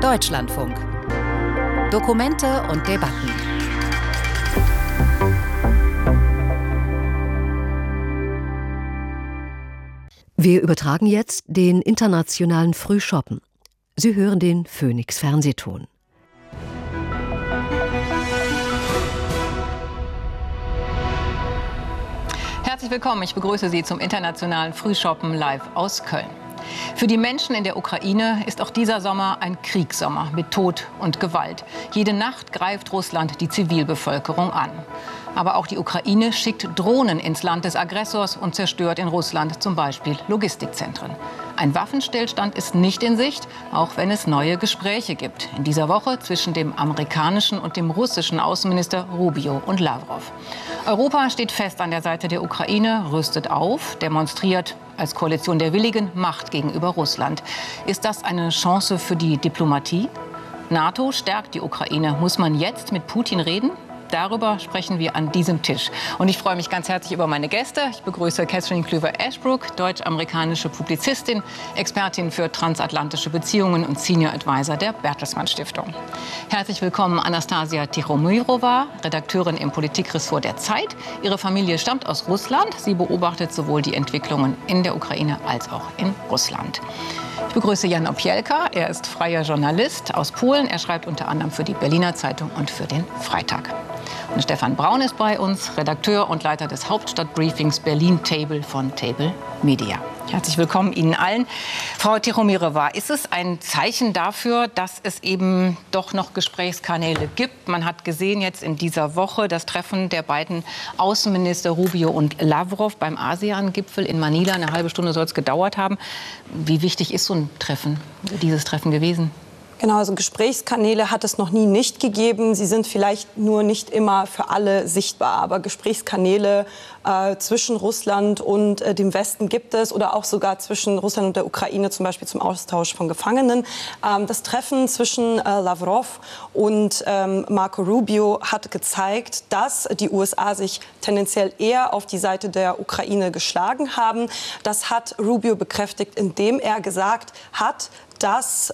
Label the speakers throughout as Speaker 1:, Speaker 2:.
Speaker 1: Deutschlandfunk. Dokumente und Debatten.
Speaker 2: Wir übertragen jetzt den internationalen Frühschoppen. Sie hören den Phoenix Fernsehton.
Speaker 3: Herzlich willkommen, ich begrüße Sie zum internationalen Frühschoppen live aus Köln. Für die Menschen in der Ukraine ist auch dieser Sommer ein Kriegssommer mit Tod und Gewalt. Jede Nacht greift Russland die Zivilbevölkerung an. Aber auch die Ukraine schickt Drohnen ins Land des Aggressors und zerstört in Russland zum Beispiel Logistikzentren. Ein Waffenstillstand ist nicht in Sicht, auch wenn es neue Gespräche gibt. In dieser Woche zwischen dem amerikanischen und dem russischen Außenminister Rubio und Lavrov. Europa steht fest an der Seite der Ukraine, rüstet auf, demonstriert als Koalition der Willigen Macht gegenüber Russland. Ist das eine Chance für die Diplomatie? NATO stärkt die Ukraine. Muss man jetzt mit Putin reden? Darüber sprechen wir an diesem Tisch. Und ich freue mich ganz herzlich über meine Gäste. Ich begrüße Catherine Cleaver-Ashbrook, deutsch-amerikanische Publizistin, Expertin für transatlantische Beziehungen und Senior Advisor der Bertelsmann Stiftung. Herzlich willkommen Anastasia Tichomirova, Redakteurin im Politikressort der Zeit. Ihre Familie stammt aus Russland. Sie beobachtet sowohl die Entwicklungen in der Ukraine als auch in Russland. Ich begrüße Jan Opielka. Er ist freier Journalist aus Polen. Er schreibt unter anderem für die Berliner Zeitung und für den Freitag. Und Stefan Braun ist bei uns, Redakteur und Leiter des Hauptstadtbriefings Berlin Table von Table Media. Herzlich willkommen Ihnen allen. Frau Tichomirova, ist es ein Zeichen dafür, dass es eben doch noch Gesprächskanäle gibt? Man hat gesehen jetzt in dieser Woche das Treffen der beiden Außenminister Rubio und Lavrov beim ASEAN-Gipfel in Manila. Eine halbe Stunde soll es gedauert haben. Wie wichtig ist so ein Treffen, dieses Treffen gewesen?
Speaker 4: Genau, also Gesprächskanäle hat es noch nie nicht gegeben. Sie sind vielleicht nur nicht immer für alle sichtbar. Aber Gesprächskanäle zwischen Russland und dem Westen gibt es oder auch sogar zwischen Russland und der Ukraine, zum Beispiel zum Austausch von Gefangenen. Das Treffen zwischen Lavrov und Marco Rubio hat gezeigt, dass die USA sich tendenziell eher auf die Seite der Ukraine geschlagen haben. Das hat Rubio bekräftigt, indem er gesagt hat, dass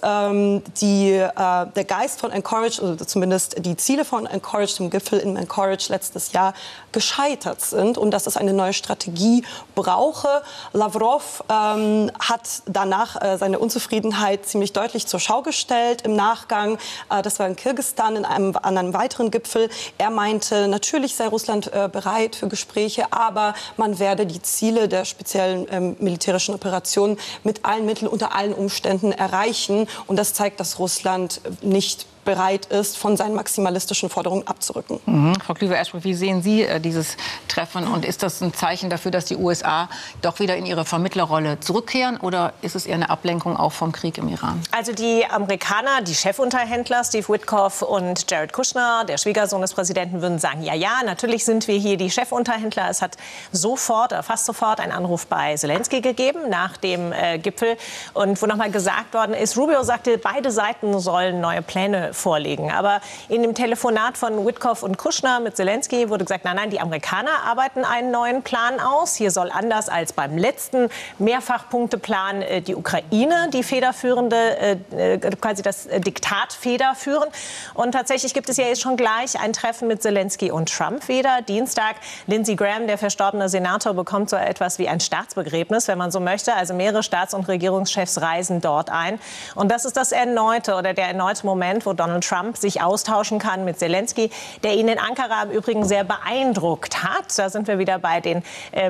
Speaker 4: der Geist von Anchorage, oder zumindest die Ziele von Anchorage, dem Gipfel in Anchorage letztes Jahr, gescheitert sind und dass es eine neue Strategie brauche. Lavrov hat danach seine Unzufriedenheit ziemlich deutlich zur Schau gestellt im Nachgang. Das war in Kirgisistan an einem weiteren Gipfel. Er meinte, natürlich sei Russland bereit für Gespräche, aber man werde die Ziele der speziellen militärischen Operationen mit allen Mitteln unter allen Umständen erreichen. Und das zeigt, dass Russland nicht bereit ist, von seinen maximalistischen Forderungen abzurücken.
Speaker 3: Frau Cleaver-Ashbrook, wie sehen Sie dieses Treffen? Und ist das ein Zeichen dafür, dass die USA doch wieder in ihre Vermittlerrolle zurückkehren? Oder ist es eher eine Ablenkung auch vom Krieg im Iran?
Speaker 5: Also die Amerikaner, die Chefunterhändler Steve Witkoff und Jared Kushner, der Schwiegersohn des Präsidenten, würden sagen, ja, natürlich sind wir hier die Chefunterhändler. Es hat fast sofort einen Anruf bei Zelensky gegeben nach dem Gipfel. Und wo nochmal gesagt worden ist, Rubio sagte, beide Seiten sollen neue Pläne vorlegen. Aber in dem Telefonat von Witkoff und Kushner mit Zelensky wurde gesagt, nein, die Amerikaner arbeiten einen neuen Plan aus. Hier soll anders als beim letzten Mehrfachpunkteplan die Ukraine die federführende, quasi das Diktat federführen. Und tatsächlich gibt es ja jetzt schon gleich ein Treffen mit Zelensky und Trump wieder. Dienstag, Lindsey Graham, der verstorbene Senator, bekommt so etwas wie ein Staatsbegräbnis, wenn man so möchte. Also mehrere Staats- und Regierungschefs reisen dort ein. Und das ist der erneute Moment, wo Donald Trump sich austauschen kann mit Zelensky, der ihn in Ankara im Übrigen sehr beeindruckt hat. Da sind wir wieder bei dem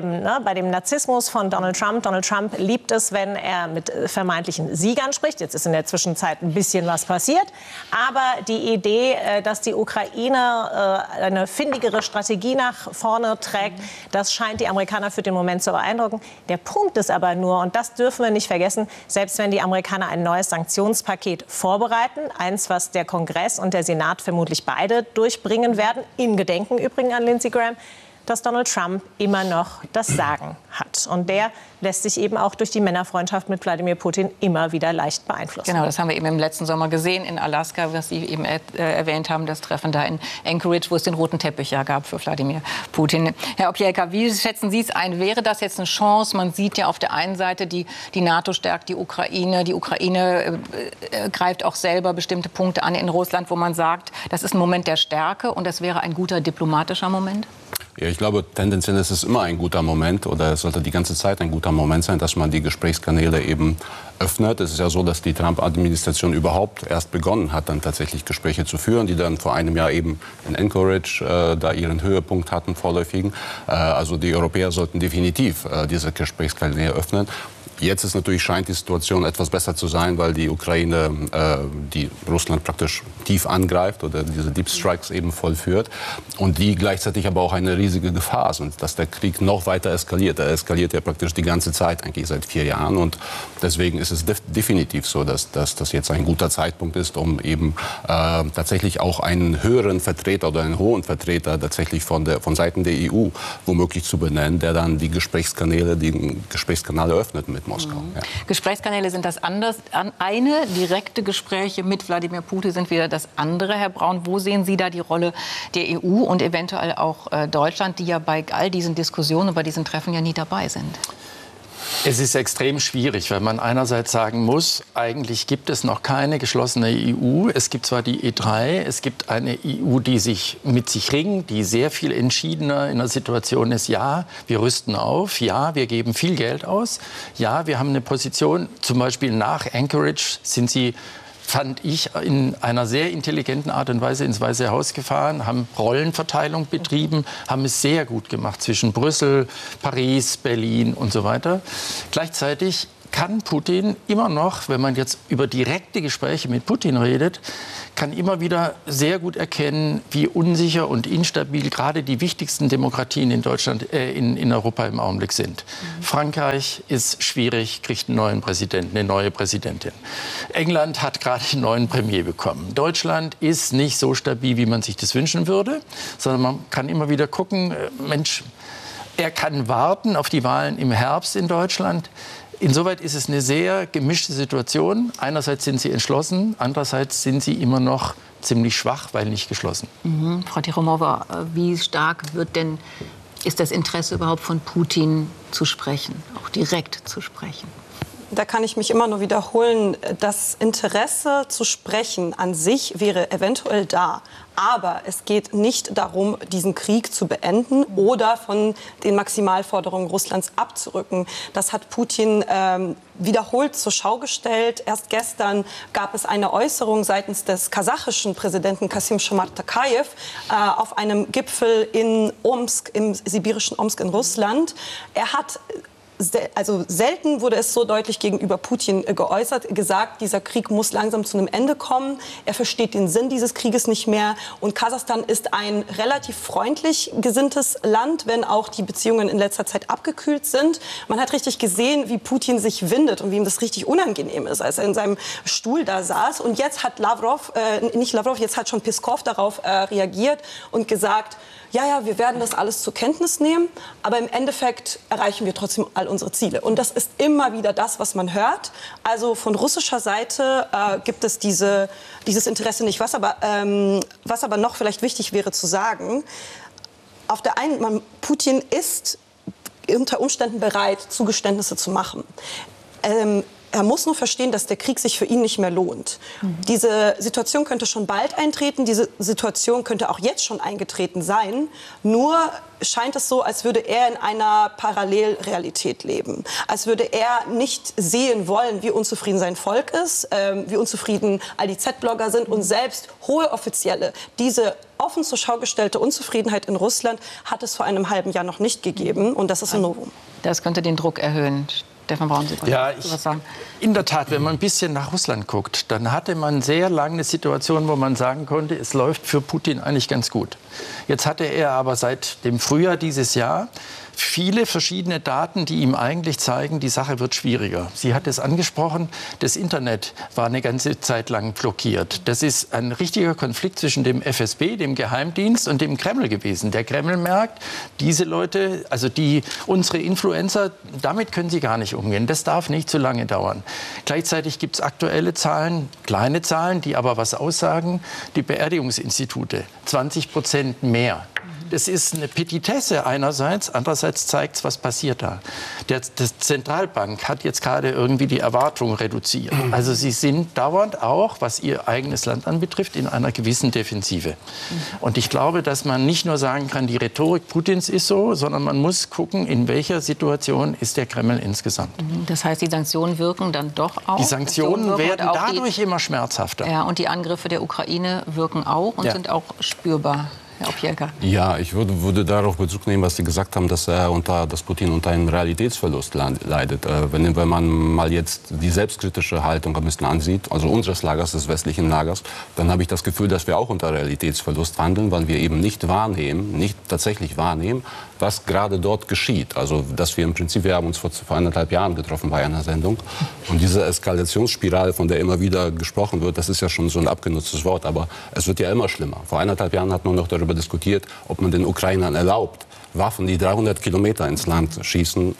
Speaker 5: Narzissmus von Donald Trump. Donald Trump liebt es, wenn er mit vermeintlichen Siegern spricht. Jetzt ist in der Zwischenzeit ein bisschen was passiert. Aber die Idee, dass die Ukraine eine findigere Strategie nach vorne trägt, das scheint die Amerikaner für den Moment zu beeindrucken. Der Punkt ist aber nur, und das dürfen wir nicht vergessen, selbst wenn die Amerikaner ein neues Sanktionspaket vorbereiten, eins, was der Kongress und der Senat vermutlich beide durchbringen werden, in Gedenken übrigens an Lindsey Graham, dass Donald Trump immer noch das Sagen hat. Und der lässt sich eben auch durch die Männerfreundschaft mit Wladimir Putin immer wieder leicht beeinflussen.
Speaker 3: Genau, das haben wir eben im letzten Sommer gesehen in Alaska, was Sie eben erwähnt haben, das Treffen da in Anchorage, wo es den roten Teppich ja gab für Wladimir Putin. Herr Opjelka, wie schätzen Sie es ein? Wäre das jetzt eine Chance? Man sieht ja auf der einen Seite, die NATO stärkt die Ukraine. Die Ukraine greift auch selber bestimmte Punkte an in Russland, wo man sagt, das ist ein Moment der Stärke und das wäre ein guter diplomatischer Moment?
Speaker 6: Ja, ich glaube, tendenziell ist es immer ein guter Moment oder es sollte die ganze Zeit ein guter Moment sein, dass man die Gesprächskanäle eben öffnet. Es ist ja so, dass die Trump-Administration überhaupt erst begonnen hat, dann tatsächlich Gespräche zu führen, die dann vor einem Jahr eben in Anchorage da ihren Höhepunkt hatten, vorläufigen. Also die Europäer sollten definitiv diese Gesprächskanäle öffnen. Jetzt ist natürlich, scheint die Situation etwas besser zu sein, weil die Ukraine, die Russland praktisch tief angreift oder diese Deep Strikes eben vollführt und die gleichzeitig aber auch eine riesige Gefahr sind, dass der Krieg noch weiter eskaliert. Er eskaliert ja praktisch die ganze Zeit, eigentlich seit 4 Jahren und deswegen ist es definitiv so, dass das jetzt ein guter Zeitpunkt ist, um eben tatsächlich auch einen höheren Vertreter oder einen hohen Vertreter tatsächlich von Seiten der EU womöglich zu benennen, der dann die Gesprächskanäle öffnet mit Moskau. Ja.
Speaker 3: Gesprächskanäle sind das anders. Eine direkte Gespräche mit Wladimir Putin sind wieder das andere. Herr Braun, wo sehen Sie da die Rolle der EU und eventuell auch Deutschland, die ja bei all diesen Diskussionen und bei diesen Treffen ja nie dabei sind?
Speaker 7: Es ist extrem schwierig, weil man einerseits sagen muss, eigentlich gibt es noch keine geschlossene EU. Es gibt zwar die E3, es gibt eine EU, die sich mit sich ringt, die sehr viel entschiedener in der Situation ist. Ja, wir rüsten auf. Ja, wir geben viel Geld aus. Ja, wir haben eine Position, zum Beispiel nach Anchorage sind sie, fand ich, in einer sehr intelligenten Art und Weise ins Weiße Haus gefahren, haben Rollenverteilung betrieben, haben es sehr gut gemacht zwischen Brüssel, Paris, Berlin und so weiter. Gleichzeitig kann Putin immer noch, wenn man jetzt über direkte Gespräche mit Putin redet, kann immer wieder sehr gut erkennen, wie unsicher und instabil gerade die wichtigsten Demokratien in Deutschland, in Europa im Augenblick sind. Frankreich ist schwierig, kriegt einen neuen Präsidenten, eine neue Präsidentin. England hat gerade einen neuen Premier bekommen. Deutschland ist nicht so stabil, wie man sich das wünschen würde, sondern man kann immer wieder gucken, Mensch, er kann warten auf die Wahlen im Herbst in Deutschland. Insoweit ist es eine sehr gemischte Situation. Einerseits sind sie entschlossen, andererseits sind sie immer noch ziemlich schwach, weil nicht geschlossen.
Speaker 3: Frau Tichomova, wie stark ist das Interesse überhaupt von Putin zu sprechen, auch direkt zu sprechen?
Speaker 4: Da kann ich mich immer nur wiederholen, das Interesse zu sprechen an sich wäre eventuell da. Aber es geht nicht darum, diesen Krieg zu beenden oder von den Maximalforderungen Russlands abzurücken. Das hat Putin wiederholt zur Schau gestellt. Erst gestern gab es eine Äußerung seitens des kasachischen Präsidenten Kassym-Jomart Tokayev auf einem Gipfel in Omsk, im sibirischen Omsk in Russland. Er hat also selten wurde es so deutlich gegenüber Putin geäußert, gesagt, dieser Krieg muss langsam zu einem Ende kommen. Er versteht den Sinn dieses Krieges nicht mehr. Und Kasachstan ist ein relativ freundlich gesinntes Land, wenn auch die Beziehungen in letzter Zeit abgekühlt sind. Man hat richtig gesehen, wie Putin sich windet und wie ihm das richtig unangenehm ist, als er in seinem Stuhl da saß. Und jetzt hat jetzt hat schon Peskov darauf reagiert und gesagt, ja, wir werden das alles zur Kenntnis nehmen, aber im Endeffekt erreichen wir trotzdem all unsere Ziele. Und das ist immer wieder das, was man hört. Also von russischer Seite gibt es dieses Interesse nicht. Was aber noch vielleicht wichtig wäre zu sagen, auf der einen, Putin ist unter Umständen bereit, Zugeständnisse zu machen. Er muss nur verstehen, dass der Krieg sich für ihn nicht mehr lohnt. Diese Situation könnte schon bald eintreten, diese Situation könnte auch jetzt schon eingetreten sein. Nur scheint es so, als würde er in einer Parallelrealität leben. Als würde er nicht sehen wollen, wie unzufrieden sein Volk ist, wie unzufrieden all die Z-Blogger sind und selbst hohe Offizielle. Diese offen zur Schau gestellte Unzufriedenheit in Russland hat es vor einem halben Jahr noch nicht gegeben. Und das ist ein Novum.
Speaker 3: Das könnte den Druck erhöhen. Stefan Braun, Sie wollten was sagen?
Speaker 7: In der Tat, wenn man ein bisschen nach Russland guckt, dann hatte man sehr lange eine Situation, wo man sagen konnte, es läuft für Putin eigentlich ganz gut. Jetzt hatte er aber seit dem Frühjahr dieses Jahr viele verschiedene Daten, die ihm eigentlich zeigen, die Sache wird schwieriger. Sie hat es angesprochen, das Internet war eine ganze Zeit lang blockiert. Das ist ein richtiger Konflikt zwischen dem FSB, dem Geheimdienst, und dem Kreml gewesen. Der Kreml merkt, diese Leute, also unsere Influencer, damit können sie gar nicht umgehen. Das darf nicht zu lange dauern. Gleichzeitig gibt es aktuelle Zahlen, kleine Zahlen, die aber was aussagen. Die Beerdigungsinstitute, 20% mehr. Das ist eine Petitesse einerseits, andererseits zeigt es, was passiert da. Die Zentralbank hat jetzt gerade irgendwie die Erwartung reduziert. Also sie sind dauernd auch, was ihr eigenes Land anbetrifft, in einer gewissen Defensive. Und ich glaube, dass man nicht nur sagen kann, die Rhetorik Putins ist so, sondern man muss gucken, in welcher Situation ist der Kreml insgesamt.
Speaker 3: Das heißt, die Sanktionen wirken dann doch auch?
Speaker 7: Die Sanktionen werden dadurch immer schmerzhafter.
Speaker 3: Ja, und die Angriffe der Ukraine wirken auch und sind auch spürbar.
Speaker 6: Ja, ich würde darauf Bezug nehmen, was Sie gesagt haben, dass Putin unter einem Realitätsverlust leidet. Wenn man mal jetzt die selbstkritische Haltung ein bisschen ansieht, also unseres Lagers, des westlichen Lagers, dann habe ich das Gefühl, dass wir auch unter Realitätsverlust handeln, weil wir eben nicht tatsächlich wahrnehmen, was gerade dort geschieht. Also, dass wir im Prinzip, wir haben uns vor 1,5 Jahren getroffen bei einer Sendung. Und diese Eskalationsspirale, von der immer wieder gesprochen wird, das ist ja schon so ein abgenutztes Wort, aber es wird ja immer schlimmer. Vor 1,5 Jahren hat man noch darüber diskutiert, ob man den Ukrainern erlaubt, Waffen, die 300 Kilometer ins Land schießen,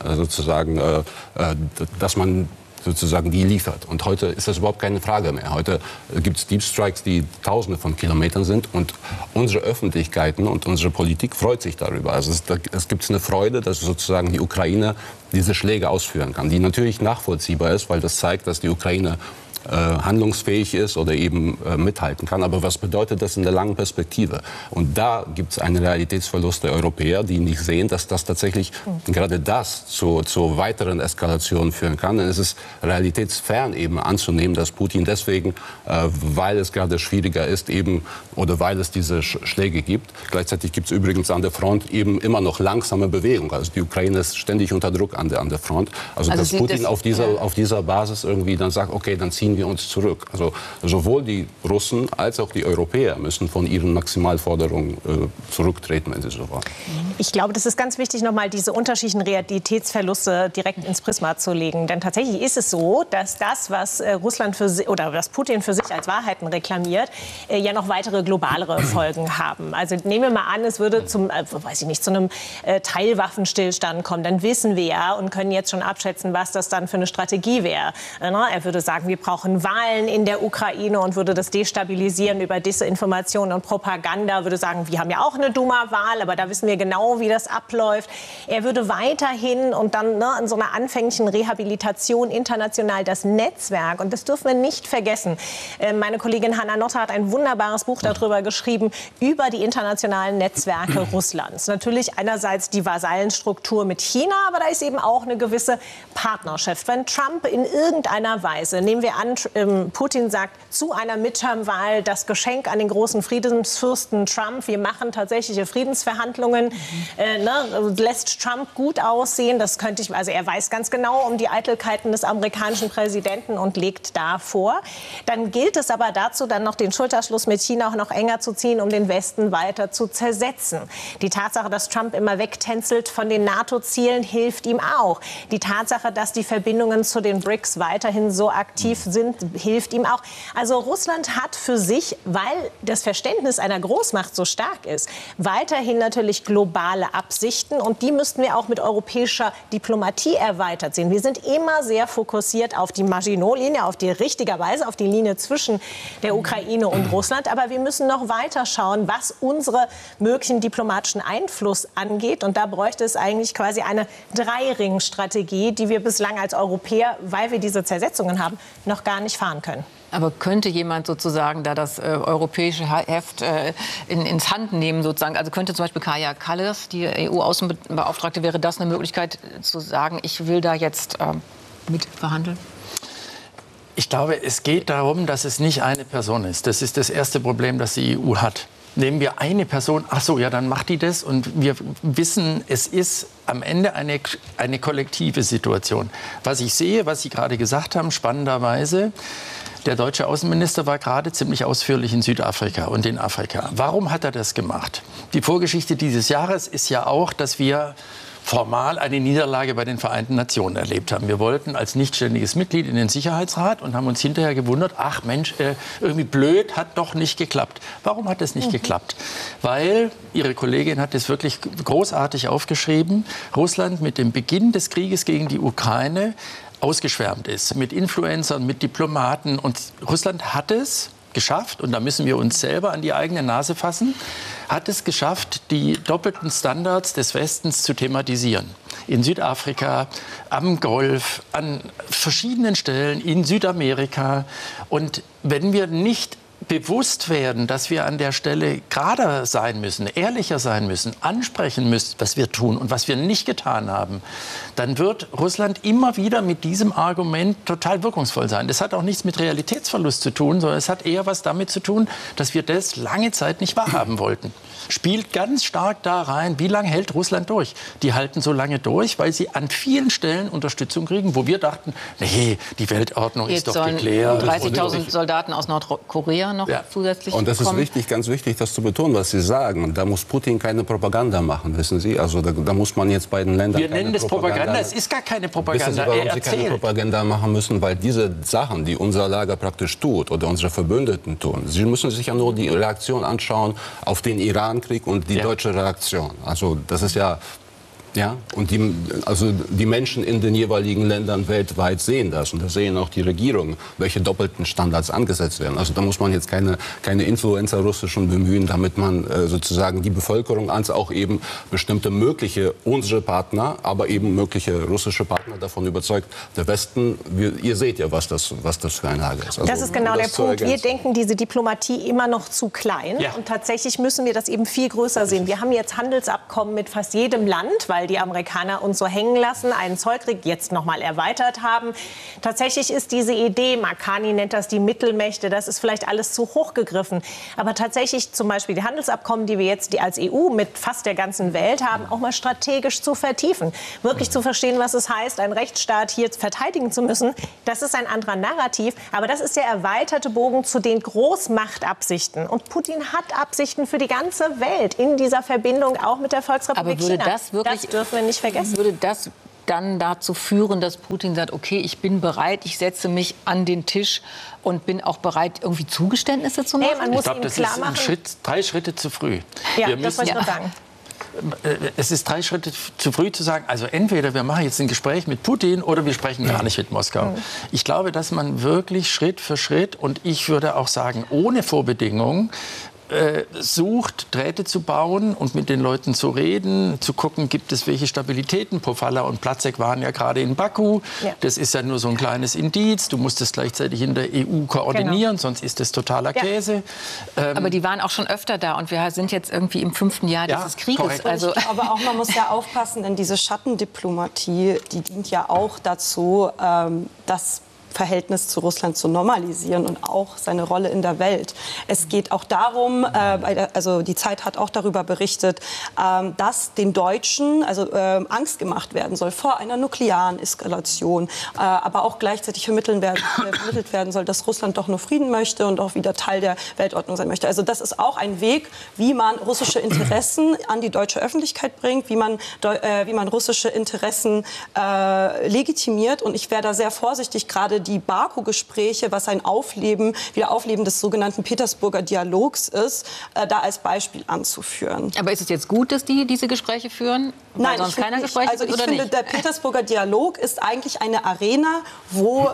Speaker 6: dass man sozusagen die liefert. Und heute ist das überhaupt keine Frage mehr. Heute gibt es Deep Strikes, die Tausende von Kilometern sind, und unsere Öffentlichkeiten und unsere Politik freut sich darüber. Also es gibt eine Freude, dass sozusagen die Ukraine diese Schläge ausführen kann, die natürlich nachvollziehbar ist, weil das zeigt, dass die Ukraine handlungsfähig ist oder eben mithalten kann. Aber was bedeutet das in der langen Perspektive? Und da gibt es einen Realitätsverlust der Europäer, die nicht sehen, dass das tatsächlich gerade das zu weiteren Eskalationen führen kann. Denn es ist realitätsfern eben anzunehmen, dass Putin deswegen, weil es gerade schwieriger ist, eben, oder weil es diese Schläge gibt. Gleichzeitig gibt es übrigens an der Front eben immer noch langsame Bewegung. Also die Ukraine ist ständig unter Druck an der Front. Also dass Putin auf dieser Basis irgendwie dann sagt, okay, dann ziehen wir uns zurück. Also sowohl die Russen als auch die Europäer müssen von ihren Maximalforderungen zurücktreten, wenn sie so wollen.
Speaker 5: Ich glaube, das ist ganz wichtig, nochmal diese unterschiedlichen Realitätsverluste direkt ins Prisma zu legen. Denn tatsächlich ist es so, dass das, was Russland was Putin für sich als Wahrheiten reklamiert, ja noch weitere globalere Folgen haben. Also nehmen wir mal an, es würde zu einem Teilwaffenstillstand kommen. Dann wissen wir ja und können jetzt schon abschätzen, was das dann für eine Strategie wäre. Er würde sagen, wir brauchen Wahlen in der Ukraine und würde das destabilisieren über Desinformation und Propaganda, würde sagen, wir haben ja auch eine Duma-Wahl, aber da wissen wir genau, wie das abläuft. Er würde weiterhin und dann in so einer anfänglichen Rehabilitation international das Netzwerk, und das dürfen wir nicht vergessen. Meine Kollegin Hanna Notter hat ein wunderbares Buch darüber geschrieben, über die internationalen Netzwerke Russlands. Natürlich einerseits die Vasallenstruktur mit China, aber da ist eben auch eine gewisse Partnerschaft. Wenn Trump in irgendeiner Weise, nehmen wir an, Putin sagt zu einer Midterm-Wahl das Geschenk an den großen Friedensfürsten Trump, wir machen tatsächliche Friedensverhandlungen, lässt Trump gut aussehen. Das könnte ich, also er weiß ganz genau um die Eitelkeiten des amerikanischen Präsidenten und legt da vor. Dann gilt es aber dazu, dann noch den Schulterschluss mit China auch noch enger zu ziehen, um den Westen weiter zu zersetzen. Die Tatsache, dass Trump immer wegtänzelt von den NATO-Zielen, hilft ihm auch. Die Tatsache, dass die Verbindungen zu den BRICS weiterhin so aktiv sind, hilft ihm auch. Also Russland hat für sich, weil das Verständnis einer Großmacht so stark ist, weiterhin natürlich globale Absichten, und die müssten wir auch mit europäischer Diplomatie erweitert sehen. Wir sind immer sehr fokussiert auf die Maginot-Linie, auf die Linie zwischen der Ukraine und Russland, aber wir müssen noch weiter schauen, was unsere möglichen diplomatischen Einfluss angeht, und da bräuchte es eigentlich quasi eine Dreiring-Strategie, die wir bislang als Europäer, weil wir diese Zersetzungen haben, noch gar nicht fahren können.
Speaker 3: Aber könnte jemand sozusagen da das europäische Heft ins Hand nehmen sozusagen? Also könnte zum Beispiel Kaja Kallas, die EU-Außenbeauftragte, wäre das eine Möglichkeit zu sagen, ich will da jetzt mitverhandeln?
Speaker 7: Ich glaube, es geht darum, dass es nicht eine Person ist. Das ist das erste Problem, das die EU hat. Nehmen wir eine Person, ach so, ja, dann macht die das, und wir wissen, es ist am Ende eine kollektive Situation. Was ich sehe, was Sie gerade gesagt haben, spannenderweise, der deutsche Außenminister war gerade ziemlich ausführlich in Südafrika und in Afrika. Warum hat er das gemacht? Die Vorgeschichte dieses Jahres ist ja auch, dass wir formal eine Niederlage bei den Vereinten Nationen erlebt haben. Wir wollten als nichtständiges Mitglied in den Sicherheitsrat und haben uns hinterher gewundert, ach Mensch, irgendwie blöd, hat doch nicht geklappt. Warum hat es nicht geklappt? Weil, Ihre Kollegin hat es wirklich großartig aufgeschrieben, Russland mit dem Beginn des Krieges gegen die Ukraine ausgeschwärmt ist, mit Influencern, mit Diplomaten. Und Russland hat es geschafft, und da müssen wir uns selber an die eigene Nase fassen, hat es geschafft, die doppelten Standards des Westens zu thematisieren. In Südafrika, am Golf, an verschiedenen Stellen, in Südamerika. Und wenn wir nicht bewusst werden, dass wir an der Stelle gerader sein müssen, ehrlicher sein müssen, ansprechen müssen, was wir tun und was wir nicht getan haben, dann wird Russland immer wieder mit diesem Argument total wirkungsvoll sein. Das hat auch nichts mit Realitätsverlust zu tun, sondern es hat eher was damit zu tun, dass wir das lange Zeit nicht wahrhaben wollten. Spielt ganz stark da rein, wie lange hält Russland durch? Die halten so lange durch, weil sie an vielen Stellen Unterstützung kriegen, wo wir dachten, nee, die Weltordnung ist doch geklärt.
Speaker 3: 30.000 Soldaten aus Nordkorea noch zusätzlich
Speaker 6: Und das
Speaker 3: kommen.
Speaker 6: ist wichtig, ganz wichtig, das zu betonen, was Sie sagen. Und da muss Putin keine Propaganda machen, wissen Sie? Also da muss man jetzt bei den Ländern
Speaker 7: Wir nennen das Propaganda, es ist gar keine Propaganda.
Speaker 6: Wissen Sie, warum Sie keine Propaganda machen müssen? Weil diese Sachen, die unser Lager praktisch tut oder unsere Verbündeten tun, Sie müssen sich ja nur die Reaktion anschauen auf den Irankrieg und die deutsche Reaktion. Also das ist ja... Ja, und die Menschen in den jeweiligen Ländern weltweit sehen das. Und da sehen auch die Regierungen, welche doppelten Standards angesetzt werden. Also da muss man jetzt keine Influencer russischen bemühen, damit man sozusagen die Bevölkerung als auch eben bestimmte mögliche unsere Partner, aber eben mögliche russische Partner davon überzeugt, der Westen, ihr seht ja, was das für eine Lage ist. Also,
Speaker 5: das ist genau der Punkt. Wir denken diese Diplomatie immer noch zu klein. Ja. Und tatsächlich müssen wir das eben viel größer sehen. Wir haben jetzt Handelsabkommen mit fast jedem Land, weil die Amerikaner uns so hängen lassen, einen Zollkrieg jetzt noch mal erweitert haben. Tatsächlich ist diese Idee, Marcani nennt das die Mittelmächte, das ist vielleicht alles zu hoch gegriffen. Aber tatsächlich zum Beispiel die Handelsabkommen, die wir jetzt als EU mit fast der ganzen Welt haben, auch mal strategisch zu vertiefen. Wirklich zu verstehen, was es heißt, einen Rechtsstaat hier verteidigen zu müssen. Das ist ein anderer Narrativ. Aber das ist der erweiterte Bogen zu den Großmachtabsichten. Und Putin hat Absichten für die ganze Welt in dieser Verbindung auch mit der Volksrepublik China.
Speaker 3: Aber würde das wirklich...
Speaker 5: Das dürfen wir nicht vergessen.
Speaker 3: Würde das dann dazu führen, dass Putin sagt, okay, ich bin bereit, ich setze mich an den Tisch und bin auch bereit, irgendwie Zugeständnisse zu machen?
Speaker 5: Man muss
Speaker 7: ich glaube, das ist 3 Schritte zu früh.
Speaker 5: Ja, das wollte ich noch sagen.
Speaker 7: Es ist 3 Schritte zu früh zu sagen, also entweder wir machen jetzt ein Gespräch mit Putin oder wir sprechen gar nicht mit Moskau. Ich glaube, dass man wirklich Schritt für Schritt, und ich würde auch sagen, ohne Vorbedingungen, sucht, Drähte zu bauen und mit den Leuten zu reden, zu gucken, gibt es welche Stabilitäten. Pofalla und Platzek waren ja gerade in Baku. Ja. Das ist ja nur so ein kleines Indiz. Du musst es gleichzeitig in der EU koordinieren, sonst ist das totaler Käse.
Speaker 3: Aber die waren auch schon öfter da und wir sind jetzt irgendwie im 5. Jahr dieses Krieges.
Speaker 4: Also aber auch man muss ja aufpassen, denn diese Schattendiplomatie, die dient ja auch dazu, dass Verhältnis zu Russland zu normalisieren und auch seine Rolle in der Welt. Es geht auch darum, also die Zeit hat auch darüber berichtet, dass den Deutschen Angst gemacht werden soll vor einer nuklearen Eskalation, aber auch gleichzeitig vermittelt werden soll, dass Russland doch nur Frieden möchte und auch wieder Teil der Weltordnung sein möchte. Also das ist auch ein Weg, wie man russische Interessen an die deutsche Öffentlichkeit bringt, wie man russische Interessen legitimiert. Und ich wäre da sehr vorsichtig, gerade die Baku-Gespräche, was ein Wiederaufleben des sogenannten Petersburger Dialogs ist, da als Beispiel anzuführen.
Speaker 3: Aber ist es jetzt gut, dass die diese Gespräche führen?
Speaker 4: Nein,
Speaker 3: sonst keiner Gespräche
Speaker 4: also ich finde, der Petersburger Dialog ist eigentlich eine Arena, wo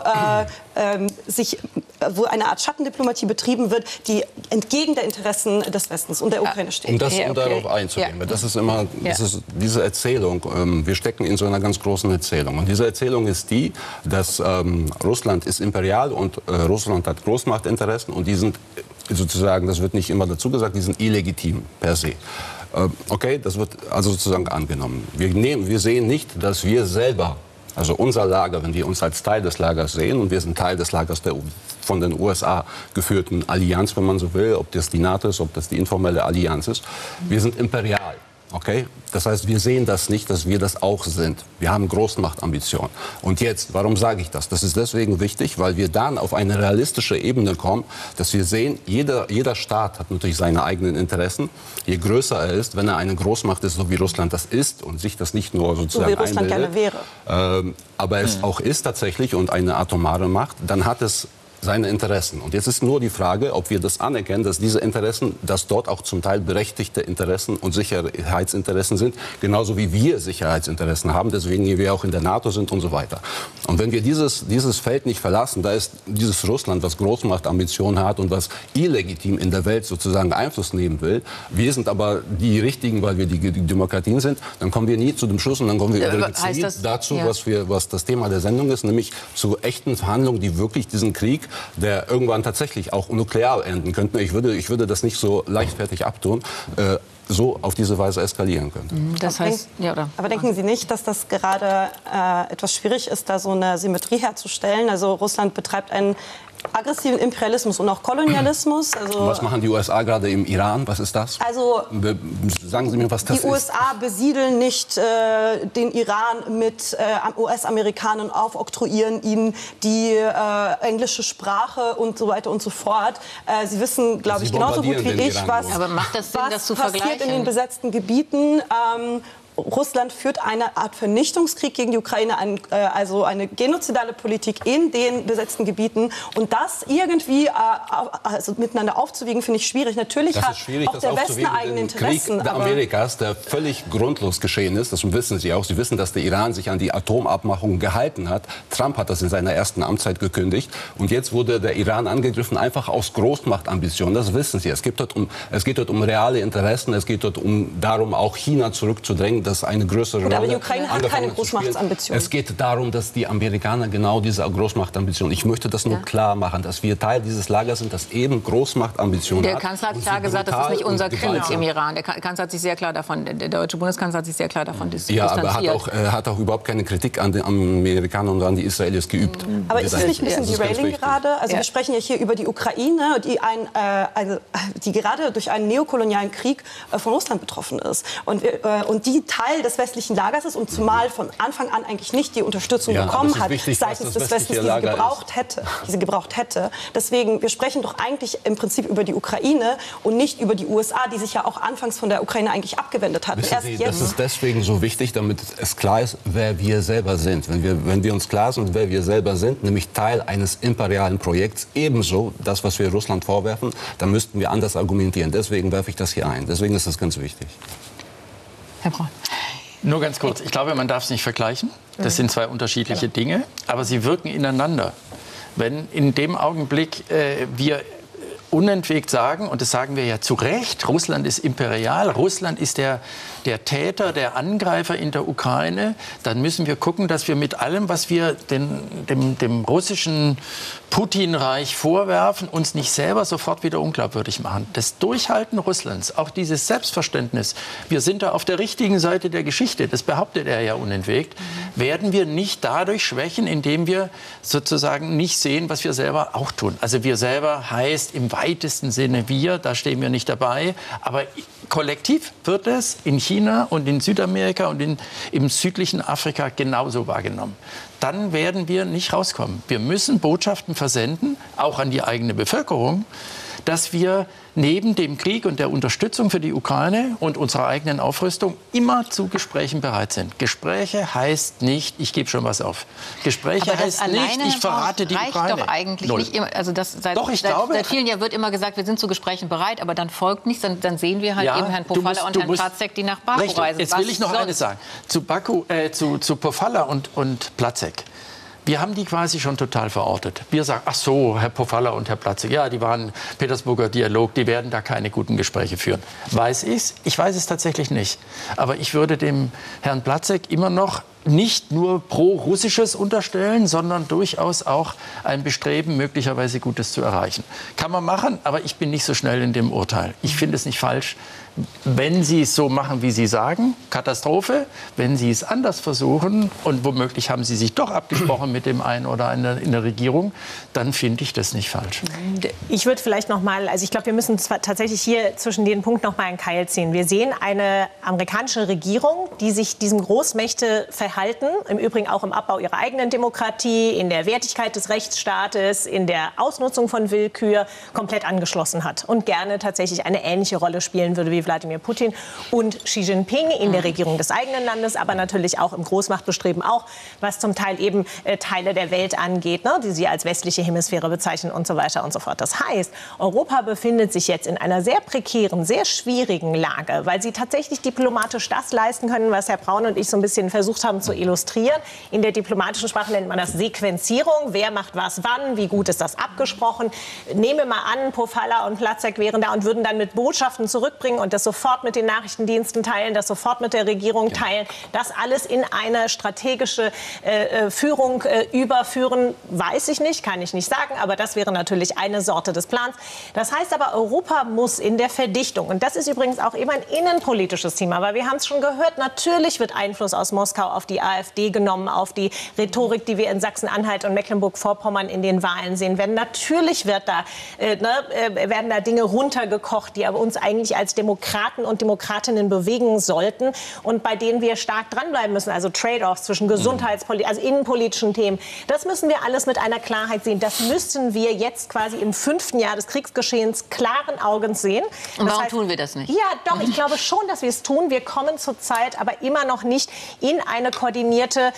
Speaker 4: eine Art Schattendiplomatie betrieben wird, die entgegen der Interessen des Westens und der Ukraine steht.
Speaker 6: Um darauf einzugehen, das ist immer diese Erzählung, wir stecken in so einer ganz großen Erzählung. Und diese Erzählung ist die, dass Russland ist imperial und Russland hat Großmachtinteressen und die sind sozusagen, das wird nicht immer dazu gesagt, die sind illegitim per se. Okay, das wird also sozusagen angenommen. Wir sehen nicht, dass wir selber, also unser Lager, wenn wir uns als Teil des Lagers sehen, und wir sind Teil des Lagers der von den USA geführten Allianz, wenn man so will, ob das die NATO ist, ob das die informelle Allianz ist, wir sind imperial. Okay? Das heißt, wir sehen das nicht, dass wir das auch sind. Wir haben Großmachtambitionen. Und jetzt, warum sage ich das? Das ist deswegen wichtig, weil wir dann auf eine realistische Ebene kommen, dass wir sehen, jeder Staat hat natürlich seine eigenen Interessen. Je größer er ist, wenn er eine Großmacht ist, so wie Russland das ist und sich das nicht nur sozusagen
Speaker 4: so wie Russland
Speaker 6: einbildet,
Speaker 4: gerne wäre.
Speaker 6: Aber es auch ist tatsächlich und eine atomare Macht, dann hat es seine Interessen. Und jetzt ist nur die Frage, ob wir das anerkennen, dass diese Interessen, dass dort auch zum Teil berechtigte Interessen und Sicherheitsinteressen sind, genauso wie wir Sicherheitsinteressen haben, deswegen wir auch in der NATO sind und so weiter. Und wenn wir dieses Feld nicht verlassen, da ist dieses Russland, was Großmachtambitionen hat und was illegitim in der Welt sozusagen Einfluss nehmen will, wir sind aber die Richtigen, weil wir die Demokratien sind, dann kommen wir nie zu dem Schluss und dann kommen wir übrigens nie dazu, ja, was das Thema der Sendung ist, nämlich zu echten Verhandlungen, die wirklich diesen Krieg, der irgendwann tatsächlich auch nuklear enden könnte. Ich würde das nicht so leichtfertig abtun, so auf diese Weise eskalieren könnte.
Speaker 3: Das heißt, ja, oder?
Speaker 4: Aber denken Sie nicht, dass das gerade etwas schwierig ist, da so eine Symmetrie herzustellen? Also Russland betreibt einen aggressiven Imperialismus und auch Kolonialismus. Also
Speaker 6: was machen die USA gerade im Iran? Was ist das?
Speaker 4: Also
Speaker 6: sagen Sie mir, was das ist.
Speaker 4: Die USA besiedeln nicht den Iran mit US-Amerikanern, aufoktroyieren ihnen die englische Sprache und so weiter und so fort. Sie wissen, glaube ich, genauso gut wie ich, was,
Speaker 3: aber macht das Sinn, das zu
Speaker 4: passiert in den besetzten Gebieten. Russland führt eine Art Vernichtungskrieg gegen die Ukraine, also eine genozidale Politik in den besetzten Gebieten. Und das irgendwie also miteinander aufzuwiegen, finde ich schwierig. Natürlich hat auch der Westen eigene Interessen.
Speaker 6: Krieg Amerikas, der völlig grundlos geschehen ist, das wissen Sie auch. Sie wissen, dass der Iran sich an die Atomabmachung gehalten hat. Trump hat das in seiner ersten Amtszeit gekündigt. Und jetzt wurde der Iran angegriffen, einfach aus Großmachtambitionen. Das wissen Sie. Es geht dort um reale Interessen. Es geht dort darum, auch China zurückzudrängen. Das eine größere Rolle.
Speaker 4: Aber die Ukraine hat keine Großmachtsambitionen.
Speaker 6: Es geht darum, dass die Amerikaner genau diese Großmachtambitionen, ich möchte das nur klar machen, dass wir Teil dieses Lagers sind, das eben Großmachtambitionen hat.
Speaker 3: Der Kanzler hat klar gesagt, das ist nicht unser Krieg im Iran. Der Kanzler hat sich sehr klar davon, der deutsche Bundeskanzler hat sich sehr klar davon distanziert.
Speaker 6: Ja, aber er hat auch überhaupt keine Kritik an den Amerikanern und an die Israelis geübt.
Speaker 4: Aber ist das nicht ein bisschen derailing gerade? Also wir sprechen ja hier über die Ukraine, die gerade durch einen neokolonialen Krieg von Russland betroffen ist. Und die Teil des westlichen Lagers ist und zumal von Anfang an eigentlich nicht die Unterstützung bekommen hat, seitens des Westens, die sie gebraucht hätte. Deswegen, wir sprechen doch eigentlich im Prinzip über die Ukraine und nicht über die USA, die sich ja auch anfangs von der Ukraine eigentlich abgewendet hatten.
Speaker 6: Wissen Sie, das ist deswegen so wichtig, damit es klar ist, wer wir selber sind. Wenn wir uns klar sind, wer wir selber sind, nämlich Teil eines imperialen Projekts, ebenso das, was wir Russland vorwerfen, dann müssten wir anders argumentieren. Deswegen werfe ich das hier ein. Deswegen ist das ganz wichtig.
Speaker 3: Herr Braun.
Speaker 7: Nur ganz kurz. Ich glaube, man darf es nicht vergleichen. Das sind zwei unterschiedliche Dinge, aber sie wirken ineinander. Wenn in dem Augenblick wir unentwegt sagen, und das sagen wir ja zu Recht, Russland ist imperial, Russland ist der Täter, der Angreifer in der Ukraine, dann müssen wir gucken, dass wir mit allem, was wir dem russischen Putin-Reich vorwerfen, uns nicht selber sofort wieder unglaubwürdig machen. Das Durchhalten Russlands, auch dieses Selbstverständnis, wir sind da auf der richtigen Seite der Geschichte, das behauptet er ja unentwegt, werden wir nicht dadurch schwächen, indem wir sozusagen nicht sehen, was wir selber auch tun. Also wir selber heißt im weitesten Sinne wir, da stehen wir nicht dabei, aber kollektiv wird es in China und in Südamerika und im südlichen Afrika genauso wahrgenommen. Dann werden wir nicht rauskommen. Wir müssen Botschaften versenden, auch an die eigene Bevölkerung, dass wir neben dem Krieg und der Unterstützung für die Ukraine und unserer eigenen Aufrüstung immer zu Gesprächen bereit sind. Gespräche heißt nicht, ich gebe schon was auf. Gespräche heißt nicht, ich verrate die Ukraine.
Speaker 3: Reicht doch eigentlich nicht immer. Also seit vielen Jahren wird immer gesagt, wir sind zu Gesprächen bereit, aber dann folgt nichts. Dann sehen wir halt eben Herrn Pofalla und Herrn Platzek, die nach Baku reisen.
Speaker 7: Jetzt will ich noch eines sagen. Zu Pofalla und Platzek. Wir haben die quasi schon total verortet. Wir sagen, ach so, Herr Pofalla und Herr Platzek, ja, die waren Petersburger Dialog, die werden da keine guten Gespräche führen. Weiß ich's? Ich weiß es tatsächlich nicht. Aber ich würde dem Herrn Platzek immer noch nicht nur pro-russisches unterstellen, sondern durchaus auch ein Bestreben, möglicherweise Gutes zu erreichen. Kann man machen, aber ich bin nicht so schnell in dem Urteil. Ich finde es nicht falsch, wenn Sie es so machen, wie Sie sagen, Katastrophe. Wenn Sie es anders versuchen und womöglich haben Sie sich doch abgesprochen mit dem einen oder anderen in der Regierung, dann finde ich das nicht falsch.
Speaker 5: Ich würde vielleicht noch mal, also ich glaube, wir müssen tatsächlich hier zwischen den Punkten noch mal einen Keil ziehen. Wir sehen eine amerikanische Regierung, die sich diesem Großmächteverhalten, im Übrigen auch im Abbau ihrer eigenen Demokratie, in der Wertigkeit des Rechtsstaates, in der Ausnutzung von Willkür komplett angeschlossen hat und gerne tatsächlich eine ähnliche Rolle spielen würde wie Wladimir Putin und Xi Jinping in der Regierung des eigenen Landes, aber natürlich auch im Großmachtbestreben auch, was zum Teil eben Teile der Welt angeht, ne, die sie als westliche Hemisphäre bezeichnen und so weiter und so fort. Das heißt, Europa befindet sich jetzt in einer sehr prekären, sehr schwierigen Lage, weil sie tatsächlich diplomatisch das leisten können, was Herr Braun und ich so ein bisschen versucht haben zu illustrieren. In der diplomatischen Sprache nennt man das Sequenzierung. Wer macht was wann? Wie gut ist das abgesprochen? Nehme mal an, Pofalla und Platzek wären da und würden dann mit Botschaften zurückbringen und das sofort mit den Nachrichtendiensten teilen, das sofort mit der Regierung teilen. Das alles in eine strategische Führung überführen, weiß ich nicht, kann ich nicht sagen. Aber das wäre natürlich eine Sorte des Plans. Das heißt aber, Europa muss in der Verdichtung, und das ist übrigens auch eben ein innenpolitisches Thema, weil wir haben es schon gehört, natürlich wird Einfluss aus Moskau auf die AfD genommen, auf die Rhetorik, die wir in Sachsen-Anhalt und Mecklenburg-Vorpommern in den Wahlen sehen werden. Natürlich werden da Dinge runtergekocht, die aber uns eigentlich als Demokraten und Demokratinnen bewegen sollten und bei denen wir stark dranbleiben müssen. Also Trade-offs zwischen also innenpolitischen Themen. Das müssen wir alles mit einer Klarheit sehen. Das müssen wir jetzt quasi im 5. Jahr des Kriegsgeschehens klaren Augens sehen.
Speaker 3: Und warum tun wir das nicht?
Speaker 5: Ja, doch, ich glaube schon, dass wir es tun. Wir kommen zurzeit aber immer noch nicht in eine koordinierte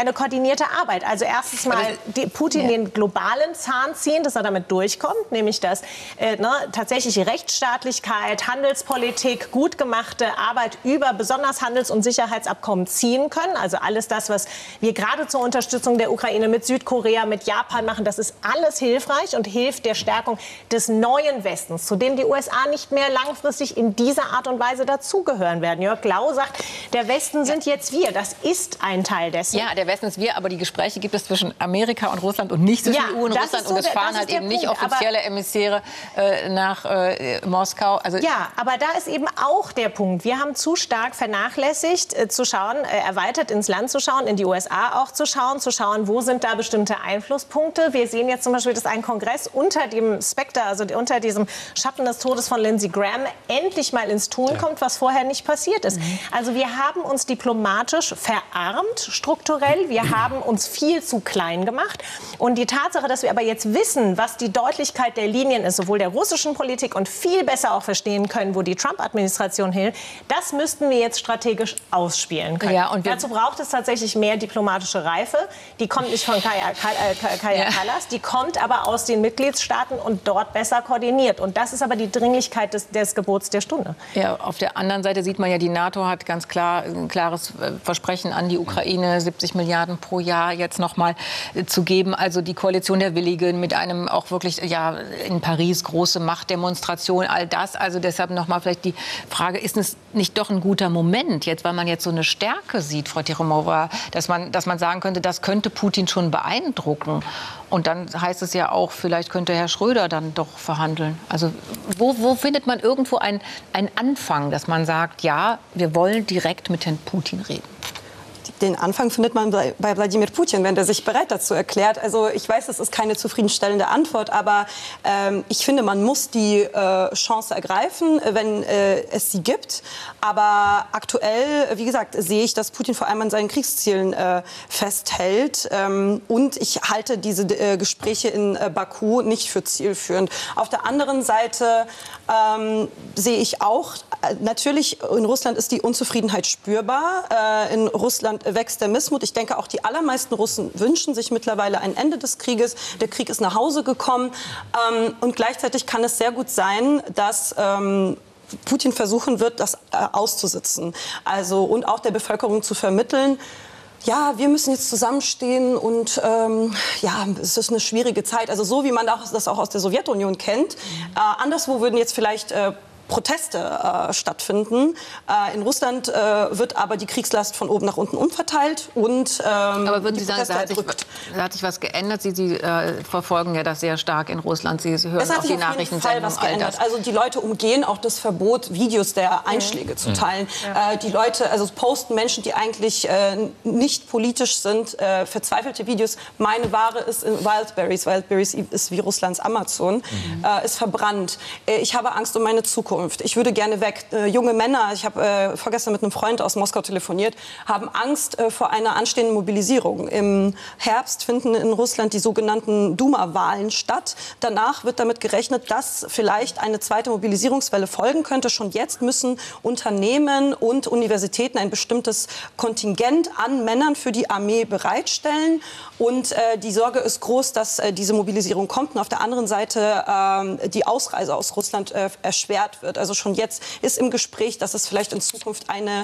Speaker 5: Arbeit. Also erstens mal Putin den globalen Zahn ziehen, dass er damit durchkommt, nämlich dass tatsächliche Rechtsstaatlichkeit, Handelspolitik, gut gemachte Arbeit über besonders Handels- und Sicherheitsabkommen ziehen können. Also alles das, was wir gerade zur Unterstützung der Ukraine mit Südkorea, mit Japan machen, das ist alles hilfreich und hilft der Stärkung des neuen Westens, zu dem die USA nicht mehr langfristig in dieser Art und Weise dazugehören werden. Jörg Lau sagt, der Westen sind jetzt wir. Das ist ein Teil dessen.
Speaker 3: Ja, der Westen ist wir, aber die Gespräche gibt es zwischen Amerika und Russland und nicht zwischen EU und Russland. Und es fahren halt eben nicht offizielle Emissäre nach Moskau. Also
Speaker 5: ja, aber da ist eben auch der Punkt. Wir haben zu stark vernachlässigt, zu schauen, erweitert ins Land zu schauen, in die USA auch zu schauen, wo sind da bestimmte Einflusspunkte. Wir sehen jetzt zum Beispiel, dass ein Kongress unter dem Spekter, also unter diesem Schatten des Todes von Lindsey Graham, endlich mal ins Tun kommt, was vorher nicht passiert ist. Also wir haben uns diplomatisch verarmt, strukturell. Wir haben uns viel zu klein gemacht. Und die Tatsache, dass wir aber jetzt wissen, was die Deutlichkeit der Linien ist, sowohl der russischen Politik und viel besser auch verstehen können, wo die Trump-Administration hilft, das müssten wir jetzt strategisch ausspielen können. Ja, und dazu braucht es tatsächlich mehr diplomatische Reife. Die kommt nicht von Kaja Kallas, die kommt aber aus den Mitgliedstaaten und dort besser koordiniert. Und das ist aber die Dringlichkeit des Gebots der Stunde.
Speaker 3: Ja, auf der anderen Seite sieht man ja, die NATO hat ganz klar ein klares Versprechen an die Ukraine, 70 Milliarden pro Jahr jetzt noch mal zu geben. Also die Koalition der Willigen mit einem auch wirklich, ja, in Paris große Machtdemonstration, all das. Also deshalb noch mal vielleicht die Frage, ist es nicht doch ein guter Moment jetzt, weil man jetzt so eine Stärke sieht, Frau Tikhomova, dass man sagen könnte, das könnte Putin schon beeindrucken. Und dann heißt es ja auch, vielleicht könnte Herr Schröder dann doch verhandeln. Also wo findet man irgendwo einen Anfang, dass man sagt, ja, wir wollen direkt mit Herrn Putin reden?
Speaker 4: Den Anfang findet man bei Wladimir Putin, wenn der sich bereit dazu erklärt. Also ich weiß, das ist keine zufriedenstellende Antwort, aber ich finde, man muss die Chance ergreifen, wenn es sie gibt. Aber aktuell, wie gesagt, sehe ich, dass Putin vor allem an seinen Kriegszielen festhält. Und ich halte diese Gespräche in Baku nicht für zielführend. Auf der anderen Seite sehe ich auch, natürlich in Russland ist die Unzufriedenheit spürbar. In Russland wächst der Missmut. Ich denke, auch die allermeisten Russen wünschen sich mittlerweile ein Ende des Krieges. Der Krieg ist nach Hause gekommen. Und gleichzeitig kann es sehr gut sein, dass Putin versuchen wird, das auszusitzen. Also, und auch der Bevölkerung zu vermitteln, ja, wir müssen jetzt zusammenstehen und ja, es ist eine schwierige Zeit. Also so, wie man das auch aus der Sowjetunion kennt. Anderswo würden jetzt vielleicht Proteste stattfinden. In Russland wird aber die Kriegslast von oben nach unten umverteilt und
Speaker 3: aber würden Sie sagen,
Speaker 4: da
Speaker 3: hat sich was geändert? Sie verfolgen ja das sehr stark in Russland. Sie hören auch die Nachrichtensendungen.
Speaker 4: Also die Leute umgehen auch das Verbot, Videos der Einschläge zu teilen. Die Leute, also posten Menschen, die eigentlich nicht politisch sind, verzweifelte Videos. Meine Ware ist in Wildberries. Wildberries ist wie Russlands Amazon. Ist verbrannt. Ich habe Angst um meine Zukunft. Ich würde gerne weg. Junge Männer, ich habe vorgestern mit einem Freund aus Moskau telefoniert, haben Angst vor einer anstehenden Mobilisierung. Im Herbst finden in Russland die sogenannten Duma-Wahlen statt. Danach wird damit gerechnet, dass vielleicht eine zweite Mobilisierungswelle folgen könnte. Schon jetzt müssen Unternehmen und Universitäten ein bestimmtes Kontingent an Männern für die Armee bereitstellen. Und die Sorge ist groß, dass diese Mobilisierung kommt und auf der anderen Seite die Ausreise aus Russland erschwert wird. Also schon jetzt ist im Gespräch, dass es vielleicht in Zukunft eine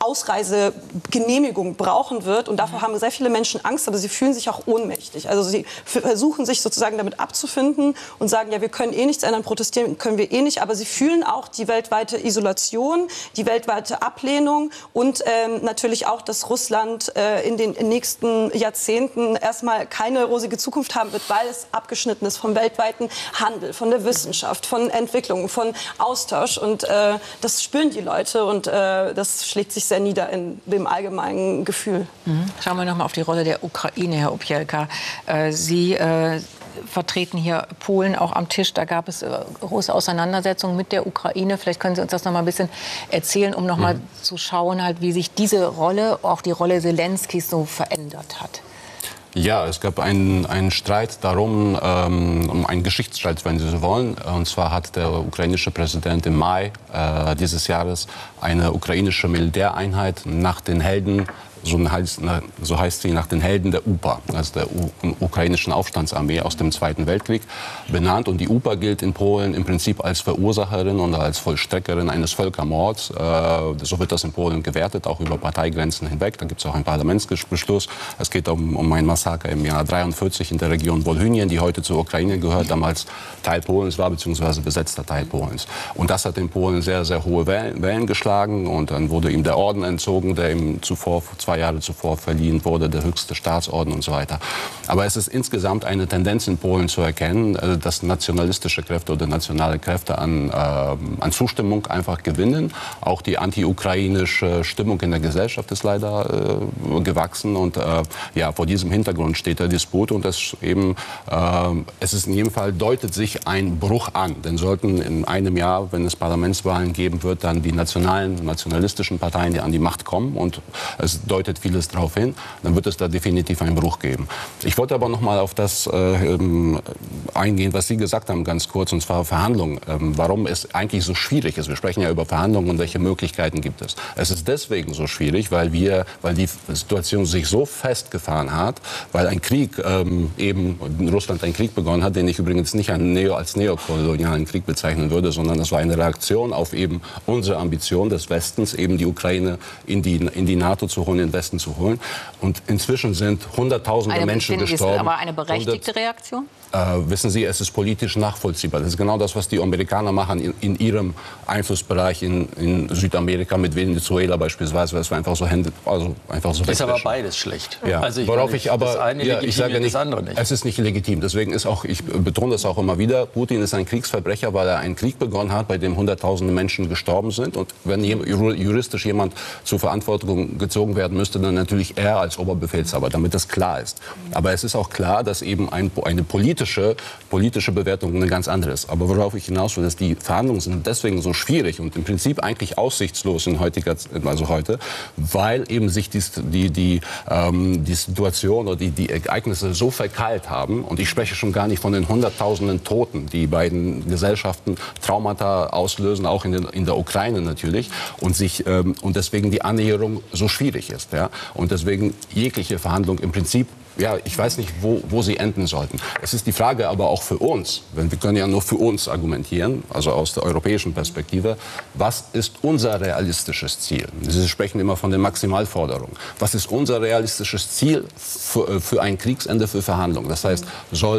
Speaker 4: Ausreisegenehmigung brauchen wird. Und davor haben sehr viele Menschen Angst, aber sie fühlen sich auch ohnmächtig. Also sie versuchen sich sozusagen damit abzufinden und sagen, ja, wir können eh nichts ändern, protestieren können wir eh nicht. Aber sie fühlen auch die weltweite Isolation, die weltweite Ablehnung und natürlich auch, dass Russland in den nächsten Jahrzehnten erstmal keine rosige Zukunft haben wird, weil es abgeschnitten ist vom weltweiten Handel, von der Wissenschaft, von Entwicklung, von Austausch. Und das spüren die Leute und das schlägt sich sehr nieder in dem allgemeinen Gefühl.
Speaker 3: Schauen wir noch mal auf die Rolle der Ukraine, Herr Opjelka. Sie vertreten hier Polen auch am Tisch. Da gab es große Auseinandersetzungen mit der Ukraine. Vielleicht können Sie uns das noch mal ein bisschen erzählen, um noch mal zu schauen, halt, wie sich diese Rolle, auch die Rolle Selenskys, so verändert hat.
Speaker 6: Ja, es gab einen Streit darum, um einen Geschichtsstreit, wenn Sie so wollen. Und zwar hat der ukrainische Präsident im Mai dieses Jahres eine ukrainische Militäreinheit nach den Helden, so heißt sie, nach den Helden der UPA, also der ukrainischen Aufstandsarmee aus dem Zweiten Weltkrieg, benannt. Und die UPA gilt in Polen im Prinzip als Verursacherin und als Vollstreckerin eines Völkermords. So wird das in Polen gewertet, auch über Parteigrenzen hinweg. Da gibt es auch einen Parlamentsbeschluss. Es geht um ein Massaker im Jahr 1943 in der Region Wolhynien, die heute zur Ukraine gehört, damals Teil Polens war, beziehungsweise besetzter Teil Polens. Und das hat in Polen sehr, sehr hohe Wellen geschlagen. Und dann wurde ihm der Orden entzogen, der ihm 2 Jahre zuvor verliehen wurde, der höchste Staatsorden und so weiter. Aber es ist insgesamt eine Tendenz in Polen zu erkennen, dass nationalistische Kräfte oder nationale Kräfte an Zustimmung einfach gewinnen. Auch die anti-ukrainische Stimmung in der Gesellschaft ist leider gewachsen. Und ja, vor diesem Hintergrund steht der Disput. Und es ist in jedem Fall, deutet sich ein Bruch an. Denn sollten in einem Jahr, wenn es Parlamentswahlen geben wird, dann die nationalistischen Parteien, die an die Macht kommen, und es deutet vieles darauf hin, dann wird es da definitiv einen Bruch geben. Ich wollte aber noch mal auf das eingehen, was Sie gesagt haben, ganz kurz, und zwar Verhandlungen. Warum es eigentlich so schwierig ist. Wir sprechen ja über Verhandlungen und welche Möglichkeiten gibt es. Es ist deswegen so schwierig, weil die Situation sich so festgefahren hat, weil ein Krieg eben in Russland ein Krieg begonnen hat, den ich übrigens nicht als neokolonialen Krieg bezeichnen würde, sondern es war eine Reaktion auf eben unsere Ambition des Westens, eben die Ukraine in die NATO zu holen, in den Westen zu holen. Und inzwischen sind Hunderttausende Menschen gestorben.
Speaker 3: Aber eine berechtigte Reaktion?
Speaker 6: Wissen Sie, es ist politisch nachvollziehbar. Das ist genau das, was die Amerikaner machen in ihrem Einflussbereich in Südamerika mit Venezuela beispielsweise. Das war einfach so
Speaker 7: ist aber beides schlecht.
Speaker 6: Ja.
Speaker 7: Also
Speaker 6: das eine legitim, das andere nicht. Es ist nicht legitim. Deswegen ist auch, ich betone das auch immer wieder, Putin ist ein Kriegsverbrecher, weil er einen Krieg begonnen hat, bei dem Hunderttausende Menschen gestorben sind. Und wenn juristisch jemand zur Verantwortung gezogen werden müsste, dann natürlich er als Oberbefehlshaber, damit das klar ist. Aber es ist auch klar, dass eben eine politische Bewertung eine ganz andere ist. Aber worauf ich hinaus will, dass die Verhandlungen sind deswegen so schwierig und im Prinzip eigentlich aussichtslos heute, weil eben sich die Situation oder die Ereignisse so verkeilt haben. Und ich spreche schon gar nicht von den Hunderttausenden Toten, die beiden Gesellschaften Traumata auslösen, auch in der Ukraine natürlich. Und deswegen die Annäherung so schwierig ist. Ja? Und deswegen jegliche Verhandlung im Prinzip, ja, ich weiß nicht, wo sie enden sollten. Es ist die Frage aber auch für uns, wir können ja nur für uns argumentieren, also aus der europäischen Perspektive, was ist unser realistisches Ziel? Sie sprechen immer von den Maximalforderungen. Was ist unser realistisches Ziel für ein Kriegsende, für Verhandlungen? Das heißt, soll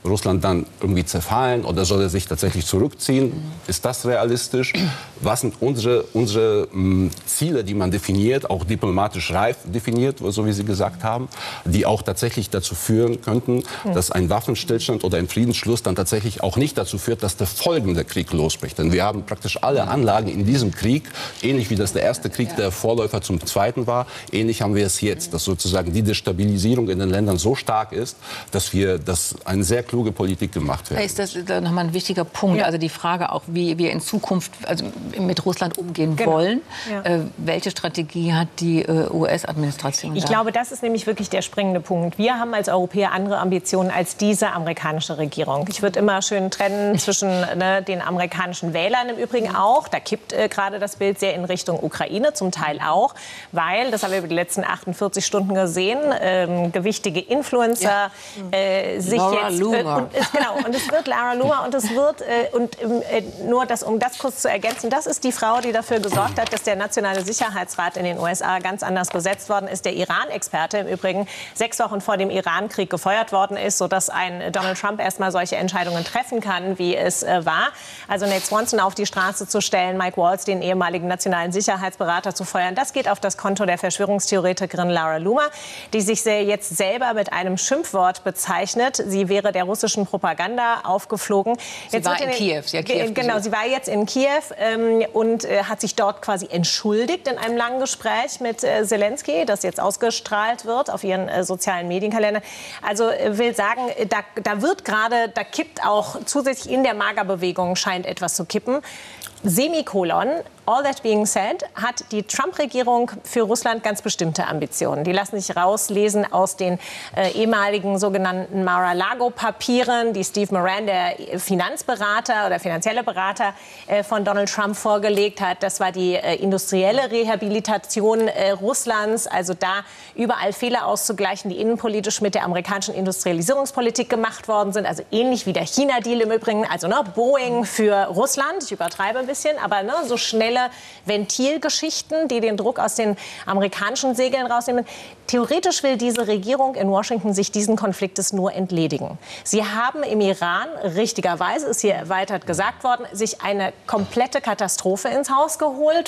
Speaker 6: Russland dann irgendwie zerfallen oder soll er sich tatsächlich zurückziehen? Ist das realistisch? Was sind unsere Ziele, die man definiert, auch diplomatisch reif definiert, so wie Sie gesagt haben, die auch tatsächlich dazu führen könnten, dass ein Waffenstillstand oder ein Friedensschluss dann tatsächlich auch nicht dazu führt, dass der folgende Krieg losbricht. Denn wir haben praktisch alle Anlagen in diesem Krieg, ähnlich wie das der erste Krieg der Vorläufer zum zweiten war, ähnlich haben wir es jetzt, dass sozusagen die Destabilisierung in den Ländern so stark ist, dass eine sehr kluge Politik gemacht wird.
Speaker 3: Ist das nochmal ein wichtiger Punkt? Ja. Also die Frage auch, wie wir in Zukunft mit Russland umgehen wollen. Ja. Welche Strategie hat die US-Administration?
Speaker 5: Ich glaube, das ist nämlich wirklich der springende Punkt. Wir haben als Europäer andere Ambitionen als diese amerikanische Regierung. Ich würde immer schön trennen zwischen den amerikanischen Wählern im Übrigen auch. Da kippt gerade das Bild sehr in Richtung Ukraine, zum Teil auch, weil, das haben wir über die letzten 48 Stunden gesehen, gewichtige Influencer sich
Speaker 3: Laura
Speaker 5: jetzt...
Speaker 3: Loomer.
Speaker 5: Und es wird Laura Loomer und es wird, nur das, um das kurz zu ergänzen, das ist die Frau, die dafür gesorgt hat, dass der Nationale Sicherheitsrat in den USA ganz anders besetzt worden ist. Der Iran-Experte im Übrigen 6 Wochen vor dem Iran-Krieg gefeuert worden ist, sodass ein Donald Trump erst mal solche Entscheidungen treffen kann, wie es war. Also Nate Swanson auf die Straße zu stellen, Mike Waltz, den ehemaligen nationalen Sicherheitsberater, zu feuern, das geht auf das Konto der Verschwörungstheoretikerin Laura Loomer, die sich jetzt selber mit einem Schimpfwort bezeichnet. Sie wäre der russischen Propaganda aufgeflogen.
Speaker 3: Sie war in Kiew.
Speaker 5: Genau, sie war jetzt in Kiew und hat sich dort quasi entschuldigt in einem langen Gespräch mit Zelensky, das jetzt ausgestrahlt wird auf ihren sozialen Medienkalender. Also will sagen, da kippt auch zusätzlich in der MAGA-Bewegung scheint etwas zu kippen. Semikolon, all that being said, hat die Trump-Regierung für Russland ganz bestimmte Ambitionen. Die lassen sich rauslesen aus den ehemaligen sogenannten Mar-a-Lago-Papieren, die Steve Moran, der Finanzberater oder finanzielle Berater von Donald Trump vorgelegt hat. Das war die industrielle Rehabilitation Russlands, also da überall Fehler auszugleichen, die innenpolitisch mit der amerikanischen Industrialisierungspolitik gemacht worden sind. Also ähnlich wie der China-Deal im Übrigen, also Boeing für Russland, ich übertreibe ein bisschen, aber so schnelle Ventilgeschichten, die den Druck aus den amerikanischen Segeln rausnehmen. Theoretisch will diese Regierung in Washington sich diesen Konfliktes nur entledigen. Sie haben im Iran, richtigerweise ist hier erweitert gesagt worden, sich eine komplette Katastrophe ins Haus geholt.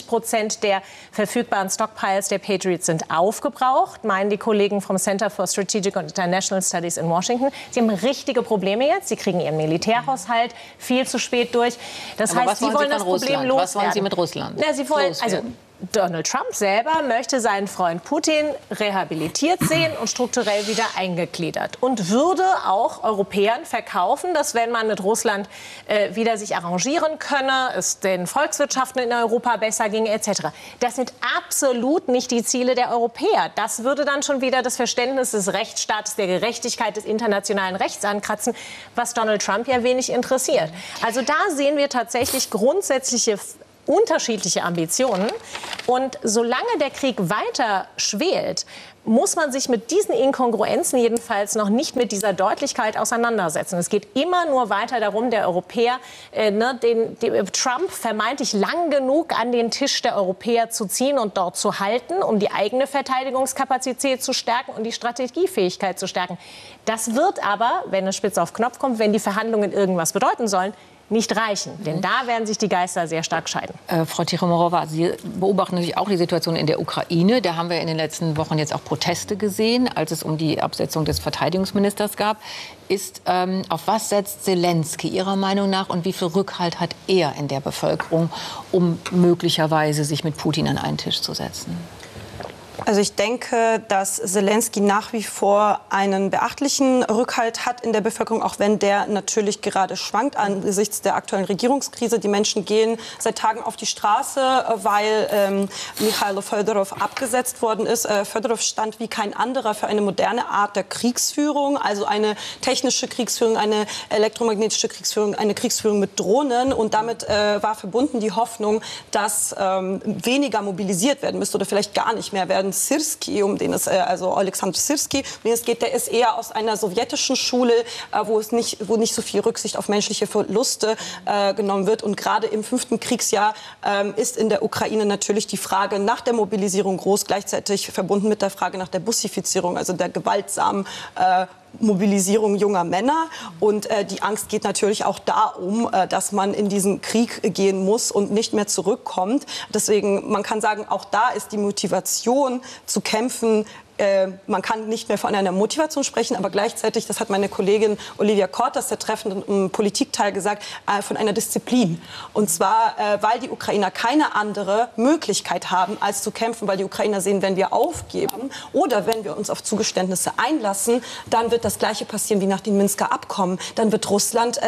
Speaker 5: 50% der verfügbaren Stockpiles der Patriots sind aufgebraucht, meinen die Kollegen vom Center for Strategic and International Studies in Washington. Sie haben richtige Probleme jetzt. Sie kriegen ihren Militärhaushalt viel zu spät durch. Das heißt, sie wollen das Problem loswerden.
Speaker 3: Was wollen Sie mit Russland?
Speaker 5: Sie wollen, also Donald Trump selber möchte seinen Freund Putin rehabilitiert sehen und strukturell wieder eingegliedert und würde auch Europäern verkaufen, dass wenn man mit Russland wieder sich arrangieren könne, es den Volkswirtschaften in Europa besser ginge etc. Das sind absolut nicht die Ziele der Europäer. Das würde dann schon wieder das Verständnis des Rechtsstaates, der Gerechtigkeit, des internationalen Rechts ankratzen, was Donald Trump ja wenig interessiert. Also da sehen wir tatsächlich grundsätzliche unterschiedliche Ambitionen. Und solange der Krieg weiter schwelt, muss man sich mit diesen Inkongruenzen jedenfalls noch nicht mit dieser Deutlichkeit auseinandersetzen. Es geht immer nur weiter darum, der Europäer, den Trump vermeintlich lang genug an den Tisch der Europäer zu ziehen und dort zu halten, um die eigene Verteidigungskapazität zu stärken und die Strategiefähigkeit zu stärken. Das wird aber, wenn es spitz auf Knopf kommt, wenn die Verhandlungen irgendwas bedeuten sollen, nicht reichen. Denn da werden sich die Geister sehr stark scheiden.
Speaker 3: Frau Tichomorowa, Sie beobachten natürlich auch die Situation in der Ukraine. Da haben wir in den letzten Wochen jetzt auch Proteste gesehen, als es um die Absetzung des Verteidigungsministers gab. Auf was setzt Zelensky Ihrer Meinung nach und wie viel Rückhalt hat er in der Bevölkerung, um möglicherweise sich mit Putin an einen Tisch zu setzen?
Speaker 4: Also ich denke, dass Zelensky nach wie vor einen beachtlichen Rückhalt hat in der Bevölkerung, auch wenn der natürlich gerade schwankt angesichts der aktuellen Regierungskrise. Die Menschen gehen seit Tagen auf die Straße, weil Michailo Fedorov abgesetzt worden ist. Fedorov stand wie kein anderer für eine moderne Art der Kriegsführung, also eine technische Kriegsführung, eine elektromagnetische Kriegsführung, eine Kriegsführung mit Drohnen. Und damit war verbunden die Hoffnung, dass weniger mobilisiert werden müsste oder vielleicht gar nicht mehr werden. Syrski, also Alexander Syrski, um den es geht, der ist eher aus einer sowjetischen Schule, wo nicht so viel Rücksicht auf menschliche Verluste genommen wird. Und gerade im 5. Kriegsjahr ist in der Ukraine natürlich die Frage nach der Mobilisierung groß, gleichzeitig verbunden mit der Frage nach der Bussifizierung, also der gewaltsamen Mobilisierung junger Männer. Und die Angst geht natürlich auch darum, dass man in diesen Krieg gehen muss und nicht mehr zurückkommt. Deswegen, man kann sagen, auch da ist die Motivation zu kämpfen. Man kann nicht mehr von einer Motivation sprechen, aber gleichzeitig, das hat meine Kollegin Olivia Kortas, der treffenden Politikteil, gesagt, von einer Disziplin. Und zwar, weil die Ukrainer keine andere Möglichkeit haben, als zu kämpfen, weil die Ukrainer sehen, wenn wir aufgeben oder wenn wir uns auf Zugeständnisse einlassen, dann wird das Gleiche passieren wie nach den Minsker Abkommen. Dann wird Russland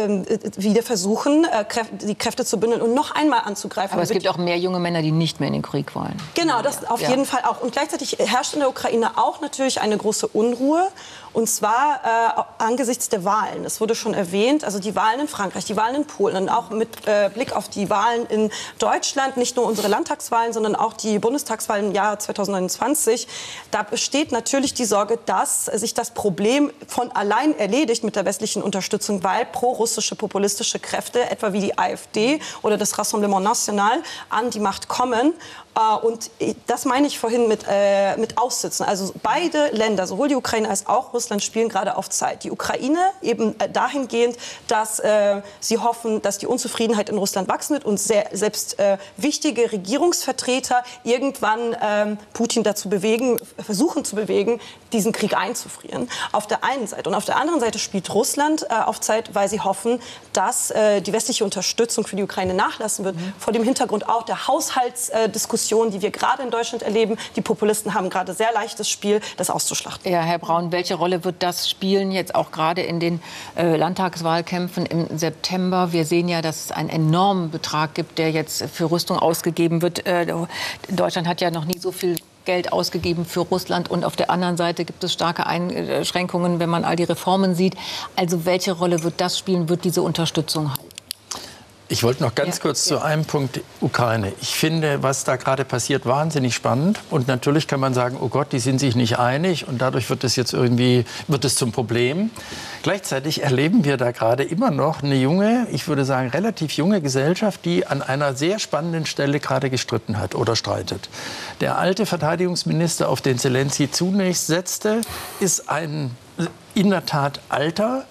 Speaker 4: wieder versuchen, die Kräfte zu bündeln und noch einmal anzugreifen.
Speaker 3: Aber es gibt auch mehr junge Männer, die nicht mehr in den Krieg wollen.
Speaker 4: Genau, das auf jeden Fall auch. Und gleichzeitig herrscht in der Ukraine auch natürlich eine große Unruhe. Und zwar angesichts der Wahlen. Es wurde schon erwähnt, also die Wahlen in Frankreich, die Wahlen in Polen und auch mit Blick auf die Wahlen in Deutschland, nicht nur unsere Landtagswahlen, sondern auch die Bundestagswahl im Jahr 2029. Da besteht natürlich die Sorge, dass sich das Problem von allein erledigt mit der westlichen Unterstützung, weil pro-russische populistische Kräfte, etwa wie die AfD oder das Rassemblement National, an die Macht kommen. Und das meine ich vorhin mit Aussitzen. Also beide Länder, sowohl die Ukraine als auch Russland, spielen gerade auf Zeit. Die Ukraine eben dahingehend, dass sie hoffen, dass die Unzufriedenheit in Russland wachsen wird und selbst wichtige Regierungsvertreter irgendwann Putin dazu versuchen zu bewegen, diesen Krieg einzufrieren. Auf der einen Seite. Und auf der anderen Seite spielt Russland auf Zeit, weil sie hoffen, dass die westliche Unterstützung für die Ukraine nachlassen wird. Vor dem Hintergrund auch der Haushaltsdiskussion, die wir gerade in Deutschland erleben. Die Populisten haben gerade sehr leichtes Spiel, das auszuschlachten.
Speaker 3: Ja, Herr Braun, welche Rolle wird das spielen, jetzt auch gerade in den Landtagswahlkämpfen im September? Wir sehen ja, dass es einen enormen Betrag gibt, der jetzt für Rüstung ausgegeben wird. Deutschland hat ja noch nie so viel Geld ausgegeben für Russland. Und auf der anderen Seite gibt es starke Einschränkungen, wenn man all die Reformen sieht. Also welche Rolle wird das spielen, wird diese Unterstützung halten?
Speaker 7: Ich wollte noch ganz kurz zu einem Punkt Ukraine. Ich finde, was da gerade passiert, wahnsinnig spannend. Und natürlich kann man sagen, oh Gott, die sind sich nicht einig und dadurch wird es jetzt irgendwie zum Problem. Gleichzeitig erleben wir da gerade immer noch eine junge, ich würde sagen relativ junge Gesellschaft, die an einer sehr spannenden Stelle gerade gestritten hat oder streitet. Der alte Verteidigungsminister, auf den Zelensky zunächst setzte, ist ein in der Tat alter,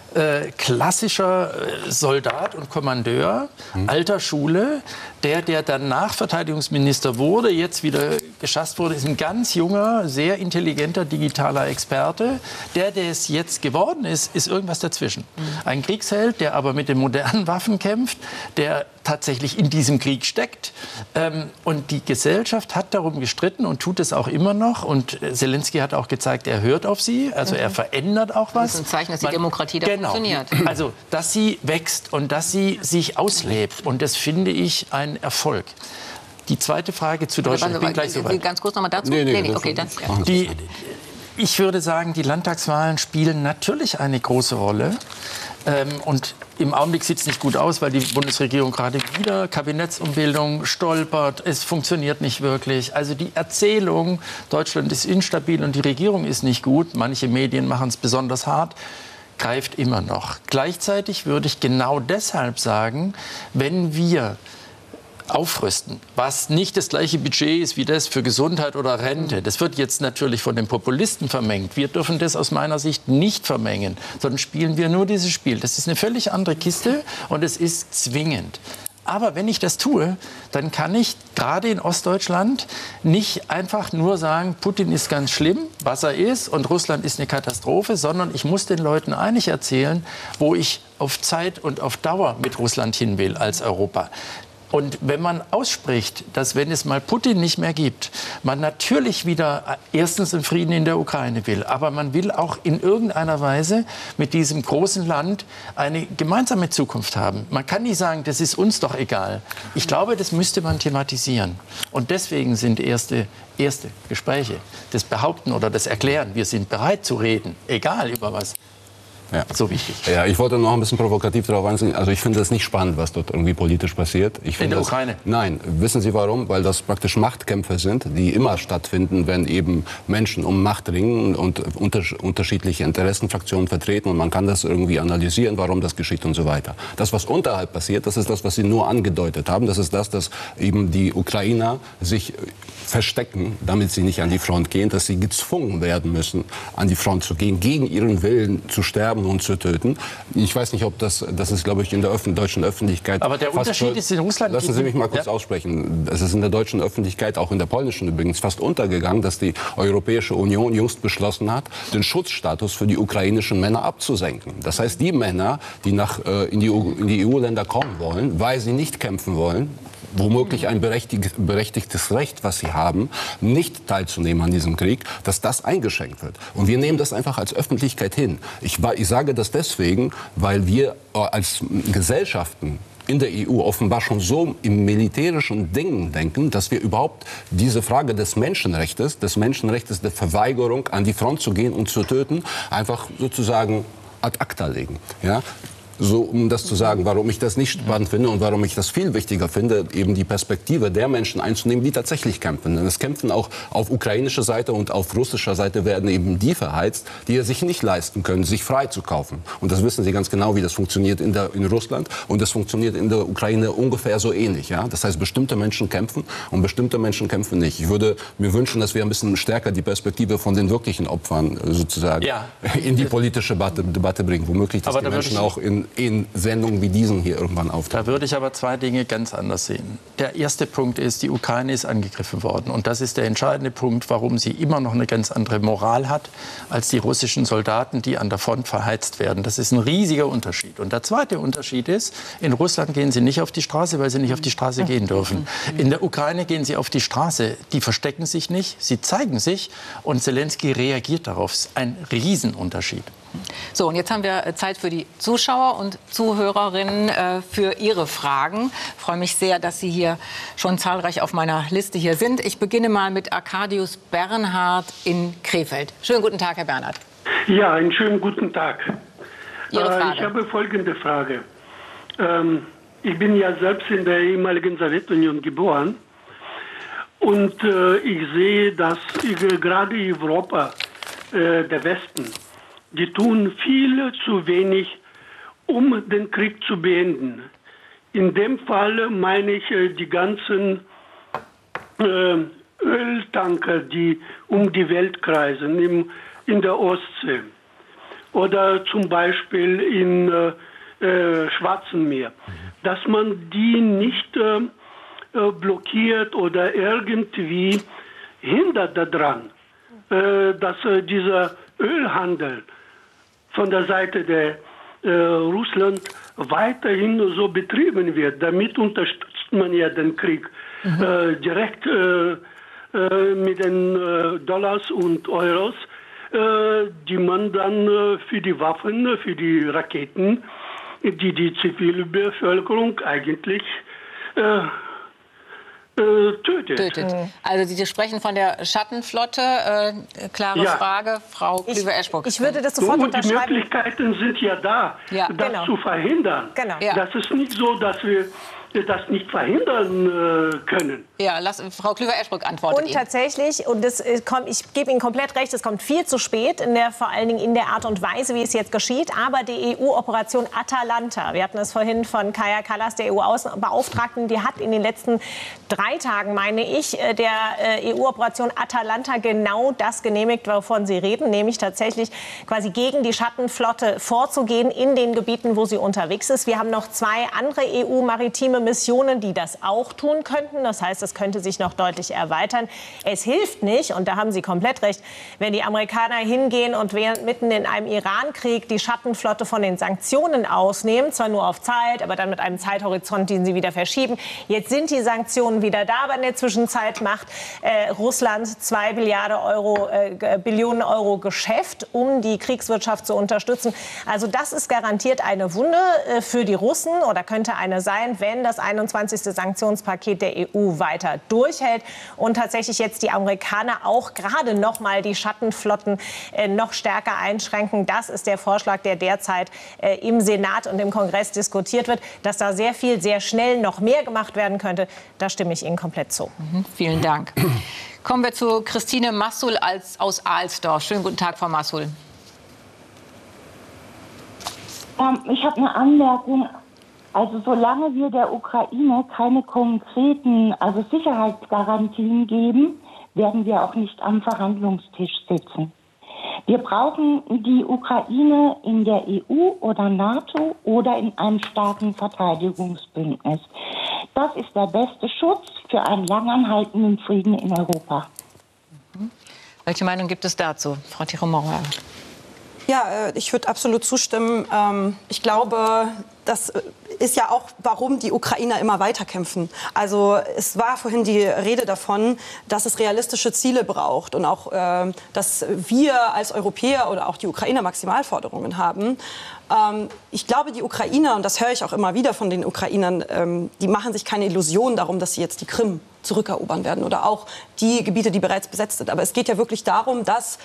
Speaker 7: klassischer Soldat und Kommandeur, alter Schule, der danach Verteidigungsminister wurde, jetzt wieder geschasst wurde, ist ein ganz junger, sehr intelligenter, digitaler Experte. Der es jetzt geworden ist, ist irgendwas dazwischen. Ein Kriegsheld, der aber mit den modernen Waffen kämpft, der tatsächlich in diesem Krieg steckt. Und die Gesellschaft hat darum gestritten und tut es auch immer noch. Und Zelensky hat auch gezeigt, er hört auf sie, also er verändert auch was.
Speaker 3: Das ist ein Zeichen, dass die Demokratie da funktioniert.
Speaker 7: Also, dass sie wächst und dass sie sich auslebt. Und das finde ich ein Erfolg. Die zweite Frage zu Deutschland. Ich bin gleich so weit.
Speaker 3: Ganz kurz noch mal dazu. Okay, dann.
Speaker 7: Ich würde sagen, die Landtagswahlen spielen natürlich eine große Rolle. Und im Augenblick sieht es nicht gut aus, weil die Bundesregierung gerade wieder Kabinettsumbildung stolpert. Es funktioniert nicht wirklich. Also die Erzählung, Deutschland ist instabil und die Regierung ist nicht gut, manche Medien machen es besonders hart, greift immer noch. Gleichzeitig würde ich genau deshalb sagen, wenn wir aufrüsten, was nicht das gleiche Budget ist wie das für Gesundheit oder Rente. Das wird jetzt natürlich von den Populisten vermengt. Wir dürfen das aus meiner Sicht nicht vermengen, sondern spielen wir nur dieses Spiel. Das ist eine völlig andere Kiste und es ist zwingend. Aber wenn ich das tue, dann kann ich gerade in Ostdeutschland nicht einfach nur sagen, Putin ist ganz schlimm, was er ist, und Russland ist eine Katastrophe, sondern ich muss den Leuten eigentlich erzählen, wo ich auf Zeit und auf Dauer mit Russland hin will als Europa. Und wenn man ausspricht, dass wenn es mal Putin nicht mehr gibt, man natürlich wieder erstens einen Frieden in der Ukraine will, aber man will auch in irgendeiner Weise mit diesem großen Land eine gemeinsame Zukunft haben. Man kann nicht sagen, das ist uns doch egal. Ich glaube, das müsste man thematisieren. Und deswegen sind erste Gespräche, das Behaupten oder das Erklären, wir sind bereit zu reden, egal über was, so wichtig.
Speaker 6: Ja, ich wollte noch ein bisschen provokativ darauf eingehen. Also ich finde es nicht spannend, was dort irgendwie politisch passiert.
Speaker 7: In der Ukraine?
Speaker 6: Nein. Wissen Sie warum? Weil das praktisch Machtkämpfe sind, die immer stattfinden, wenn eben Menschen um Macht ringen und unterschiedliche Interessenfraktionen vertreten. Und man kann das irgendwie analysieren, warum das geschieht und so weiter. Das, was unterhalb passiert, das ist das, was Sie nur angedeutet haben. Das ist das, dass eben die Ukrainer sich verstecken, damit sie nicht an die Front gehen, dass sie gezwungen werden müssen, an die Front zu gehen, gegen ihren Willen zu sterben und zu töten. Ich weiß nicht, ob das ist, glaube ich, in der deutschen Öffentlichkeit...
Speaker 7: Aber der Unterschied ist in Russland...
Speaker 6: Lassen Sie mich mal kurz aussprechen. Es ist in der deutschen Öffentlichkeit, auch in der polnischen übrigens, fast untergegangen, dass die Europäische Union jüngst beschlossen hat, den Schutzstatus für die ukrainischen Männer abzusenken. Das heißt, die Männer, die in die EU-Länder kommen wollen, weil sie nicht kämpfen wollen, womöglich ein berechtigtes Recht, was sie haben, nicht teilzunehmen an diesem Krieg, dass das eingeschränkt wird. Und wir nehmen das einfach als Öffentlichkeit hin. Ich sage das deswegen, weil wir als Gesellschaften in der EU offenbar schon so im militärischen Dingen denken, dass wir überhaupt diese Frage des Menschenrechts der Verweigerung, an die Front zu gehen und zu töten, einfach sozusagen ad acta legen. Ja? So, um das zu sagen, warum ich das nicht spannend finde und warum ich das viel wichtiger finde, eben die Perspektive der Menschen einzunehmen, die tatsächlich kämpfen. Denn es kämpfen auch auf ukrainischer Seite und auf russischer Seite werden eben die verheizt, die es sich nicht leisten können, sich frei zu kaufen. Und das wissen Sie ganz genau, wie das funktioniert in Russland. Und das funktioniert in der Ukraine ungefähr so ähnlich. Ja? Das heißt, bestimmte Menschen kämpfen und bestimmte Menschen kämpfen nicht. Ich würde mir wünschen, dass wir ein bisschen stärker die Perspektive von den wirklichen Opfern sozusagen in die politische Debatte bringen. Womöglich, dass die Menschen auch in Sendungen wie diesen hier irgendwann auftauchen.
Speaker 7: Da würde ich aber zwei Dinge ganz anders sehen. Der erste Punkt ist, die Ukraine ist angegriffen worden. Und das ist der entscheidende Punkt, warum sie immer noch eine ganz andere Moral hat als die russischen Soldaten, die an der Front verheizt werden. Das ist ein riesiger Unterschied. Und der zweite Unterschied ist, in Russland gehen sie nicht auf die Straße, weil sie nicht auf die Straße gehen dürfen. In der Ukraine gehen sie auf die Straße. Die verstecken sich nicht, sie zeigen sich. Und Zelensky reagiert darauf. Das ist ein Riesenunterschied.
Speaker 3: So, und jetzt haben wir Zeit für die Zuschauer und Zuhörerinnen für ihre Fragen. Ich freue mich sehr, dass Sie hier schon zahlreich auf meiner Liste hier sind. Ich beginne mal mit Arkadius Bernhard in Krefeld. Schönen guten Tag, Herr Bernhard.
Speaker 8: Ja, einen schönen guten Tag.
Speaker 3: Ihre Frage.
Speaker 8: Ich habe folgende Frage. Ich bin ja selbst in der ehemaligen Sowjetunion geboren. Und ich sehe, dass gerade Europa, der Westen, die tun viel zu wenig, um den Krieg zu beenden. In dem Fall meine ich die ganzen Öltanker, die um die Welt kreisen, in der Ostsee oder zum Beispiel im Schwarzen Meer, dass man die nicht blockiert oder irgendwie hindert daran, dass dieser Ölhandel von der Seite der Russland weiterhin so betrieben wird. Damit unterstützt man ja den Krieg direkt mit den Dollars und Euros, die man dann für die Waffen, für die Raketen, die Zivilbevölkerung eigentlich tötet.
Speaker 3: Also Sie sprechen von der Schattenflotte. Klare Frage, Frau Klüver-Eschbruck.
Speaker 5: Ich würde das sofort unterschreiben.
Speaker 8: Die Möglichkeiten sind ja da, das zu verhindern.
Speaker 5: Genau.
Speaker 8: Das ist nicht so, dass wir das nicht verhindern können.
Speaker 3: Ja, Frau Klüver-Eschbruck antworten.
Speaker 5: Und tatsächlich, und ich gebe Ihnen komplett recht, es kommt viel zu spät, vor allen Dingen in der Art und Weise, wie es jetzt geschieht. Aber die EU-Operation Atalanta, wir hatten es vorhin von Kaja Kallas, der EU-Außenbeauftragten, die hat in den letzten 3 Tagen, meine ich, der EU-Operation Atalanta genau das genehmigt, wovon Sie reden, nämlich tatsächlich quasi gegen die Schattenflotte vorzugehen in den Gebieten, wo sie unterwegs ist. Wir haben noch 2 andere EU-maritime Missionen, die das auch tun könnten. Das heißt, es könnte sich noch deutlich erweitern. Es hilft nicht, und da haben Sie komplett recht, wenn die Amerikaner hingehen und mitten in einem Iran-Krieg die Schattenflotte von den Sanktionen ausnehmen, zwar nur auf Zeit, aber dann mit einem Zeithorizont, den sie wieder verschieben. Jetzt sind die Sanktionen wieder da, aber in der Zwischenzeit macht Russland 2 Billionen Euro Geschäft, um die Kriegswirtschaft zu unterstützen. Also das ist garantiert eine Wunde für die Russen oder könnte eine sein, wenn das das 21. Sanktionspaket der EU weiter durchhält und tatsächlich jetzt die Amerikaner auch gerade noch mal die Schattenflotten noch stärker einschränken. Das ist der Vorschlag, der derzeit im Senat und im Kongress diskutiert wird. Dass da sehr viel, sehr schnell noch mehr gemacht werden könnte, da stimme ich Ihnen komplett zu.
Speaker 3: Vielen Dank. Kommen wir zu Christine Massul aus Alsdorf. Schönen guten Tag, Frau Massul.
Speaker 9: Ich habe eine Anmerkung. Also solange wir der Ukraine keine konkreten, Sicherheitsgarantien geben, werden wir auch nicht am Verhandlungstisch sitzen. Wir brauchen die Ukraine in der EU oder NATO oder in einem starken Verteidigungsbündnis. Das ist der beste Schutz für einen langanhaltenden Frieden in Europa.
Speaker 3: Welche Meinung gibt es dazu, Frau Tiromora?
Speaker 4: Ja, ich würde absolut zustimmen. Ich glaube, das ist ja auch, warum die Ukrainer immer weiterkämpfen. Also es war vorhin die Rede davon, dass es realistische Ziele braucht und auch, dass wir als Europäer oder auch die Ukrainer Maximalforderungen haben. Ich glaube, die Ukrainer, und das höre ich auch immer wieder von den Ukrainern, die machen sich keine Illusionen darum, dass sie jetzt die Krim zurückerobern werden oder auch die Gebiete, die bereits besetzt sind. Aber es geht ja wirklich darum, dass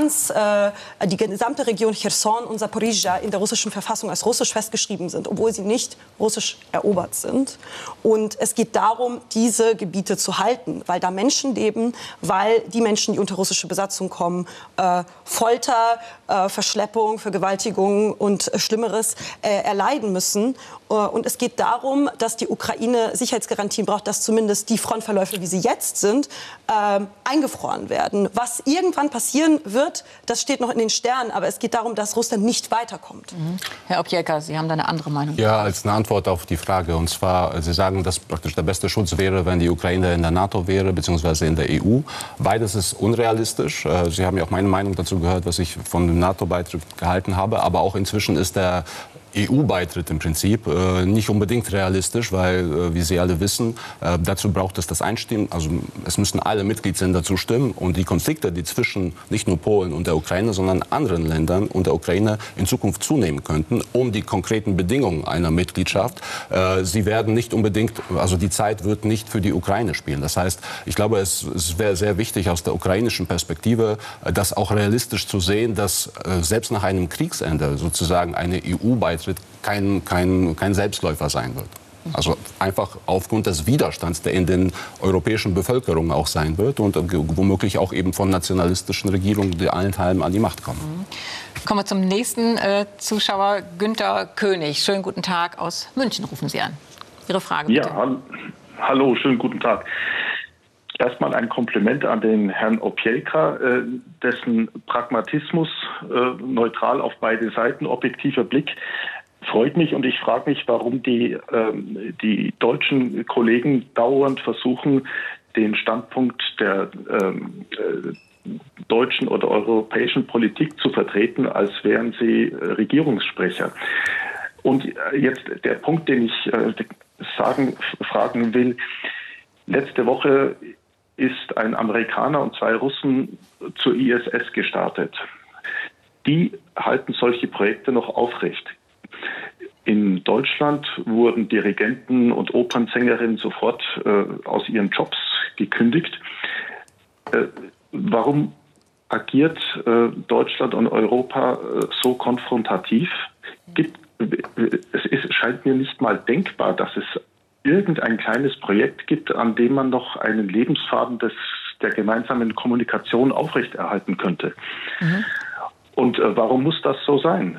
Speaker 4: die gesamte Region Cherson und Zaporizhzhia in der russischen Verfassung als russisch festgeschrieben sind, obwohl sie nicht russisch erobert sind. Und es geht darum, diese Gebiete zu halten, weil da Menschen leben, weil die Menschen, die unter russische Besatzung kommen, Folter, Verschleppung, Vergewaltigung und Schlimmeres erleiden müssen. Und es geht darum, dass die Ukraine Sicherheitsgarantien braucht, dass zumindest die Frontverläufe, wie sie jetzt sind, eingefroren werden. Was irgendwann passieren wird, das steht noch in den Sternen. Aber es geht darum, dass Russland nicht weiterkommt.
Speaker 3: Herr Opjelka, Sie haben da eine andere Meinung.
Speaker 6: Ja, als eine Antwort auf die Frage. Und zwar, Sie sagen, dass praktisch der beste Schutz wäre, wenn die Ukraine in der NATO wäre, beziehungsweise in der EU. Beides ist unrealistisch. Sie haben ja auch meine Meinung dazu gehört, was ich von dem NATO-Beitritt gehalten habe. Aber auch inzwischen ist der EU-Beitritt im Prinzip nicht unbedingt realistisch, weil, wie Sie alle wissen, dazu braucht es das Einstimmen. Also es müssen alle Mitgliedsländer zustimmen. Und die Konflikte, die zwischen nicht nur Polen und der Ukraine, sondern anderen Ländern und der Ukraine in Zukunft zunehmen könnten, um die konkreten Bedingungen einer Mitgliedschaft, sie werden nicht unbedingt, also die Zeit wird nicht für die Ukraine spielen. Das heißt, ich glaube, es wäre sehr wichtig aus der ukrainischen Perspektive, das auch realistisch zu sehen, dass selbst nach einem Kriegsende sozusagen eine EU-Beitritt kein Selbstläufer sein wird. Also einfach aufgrund des Widerstands, der in den europäischen Bevölkerungen auch sein wird und womöglich auch eben von nationalistischen Regierungen, die allenthalben an die Macht kommen.
Speaker 3: Kommen wir zum nächsten Zuschauer, Günter König. Schönen guten Tag, aus München rufen Sie an. Ihre Frage bitte.
Speaker 10: Ja, hallo, schönen guten Tag. Erstmal ein Kompliment an den Herrn Opjelka, dessen Pragmatismus, neutral auf beide Seiten, objektiver Blick, freut mich. Und ich frage mich, warum die deutschen Kollegen dauernd versuchen, den Standpunkt der deutschen oder europäischen Politik zu vertreten, als wären sie Regierungssprecher. Und jetzt der Punkt, den ich fragen will. Letzte Woche ist ein Amerikaner und 2 Russen zur ISS gestartet. Die halten solche Projekte noch aufrecht. In Deutschland wurden Dirigenten und Opernsängerinnen sofort aus ihren Jobs gekündigt. Warum agiert Deutschland und Europa so konfrontativ? Es scheint mir nicht mal denkbar, dass es irgendein kleines Projekt gibt, an dem man noch einen Lebensfaden der gemeinsamen Kommunikation aufrechterhalten könnte. Und warum muss das so sein?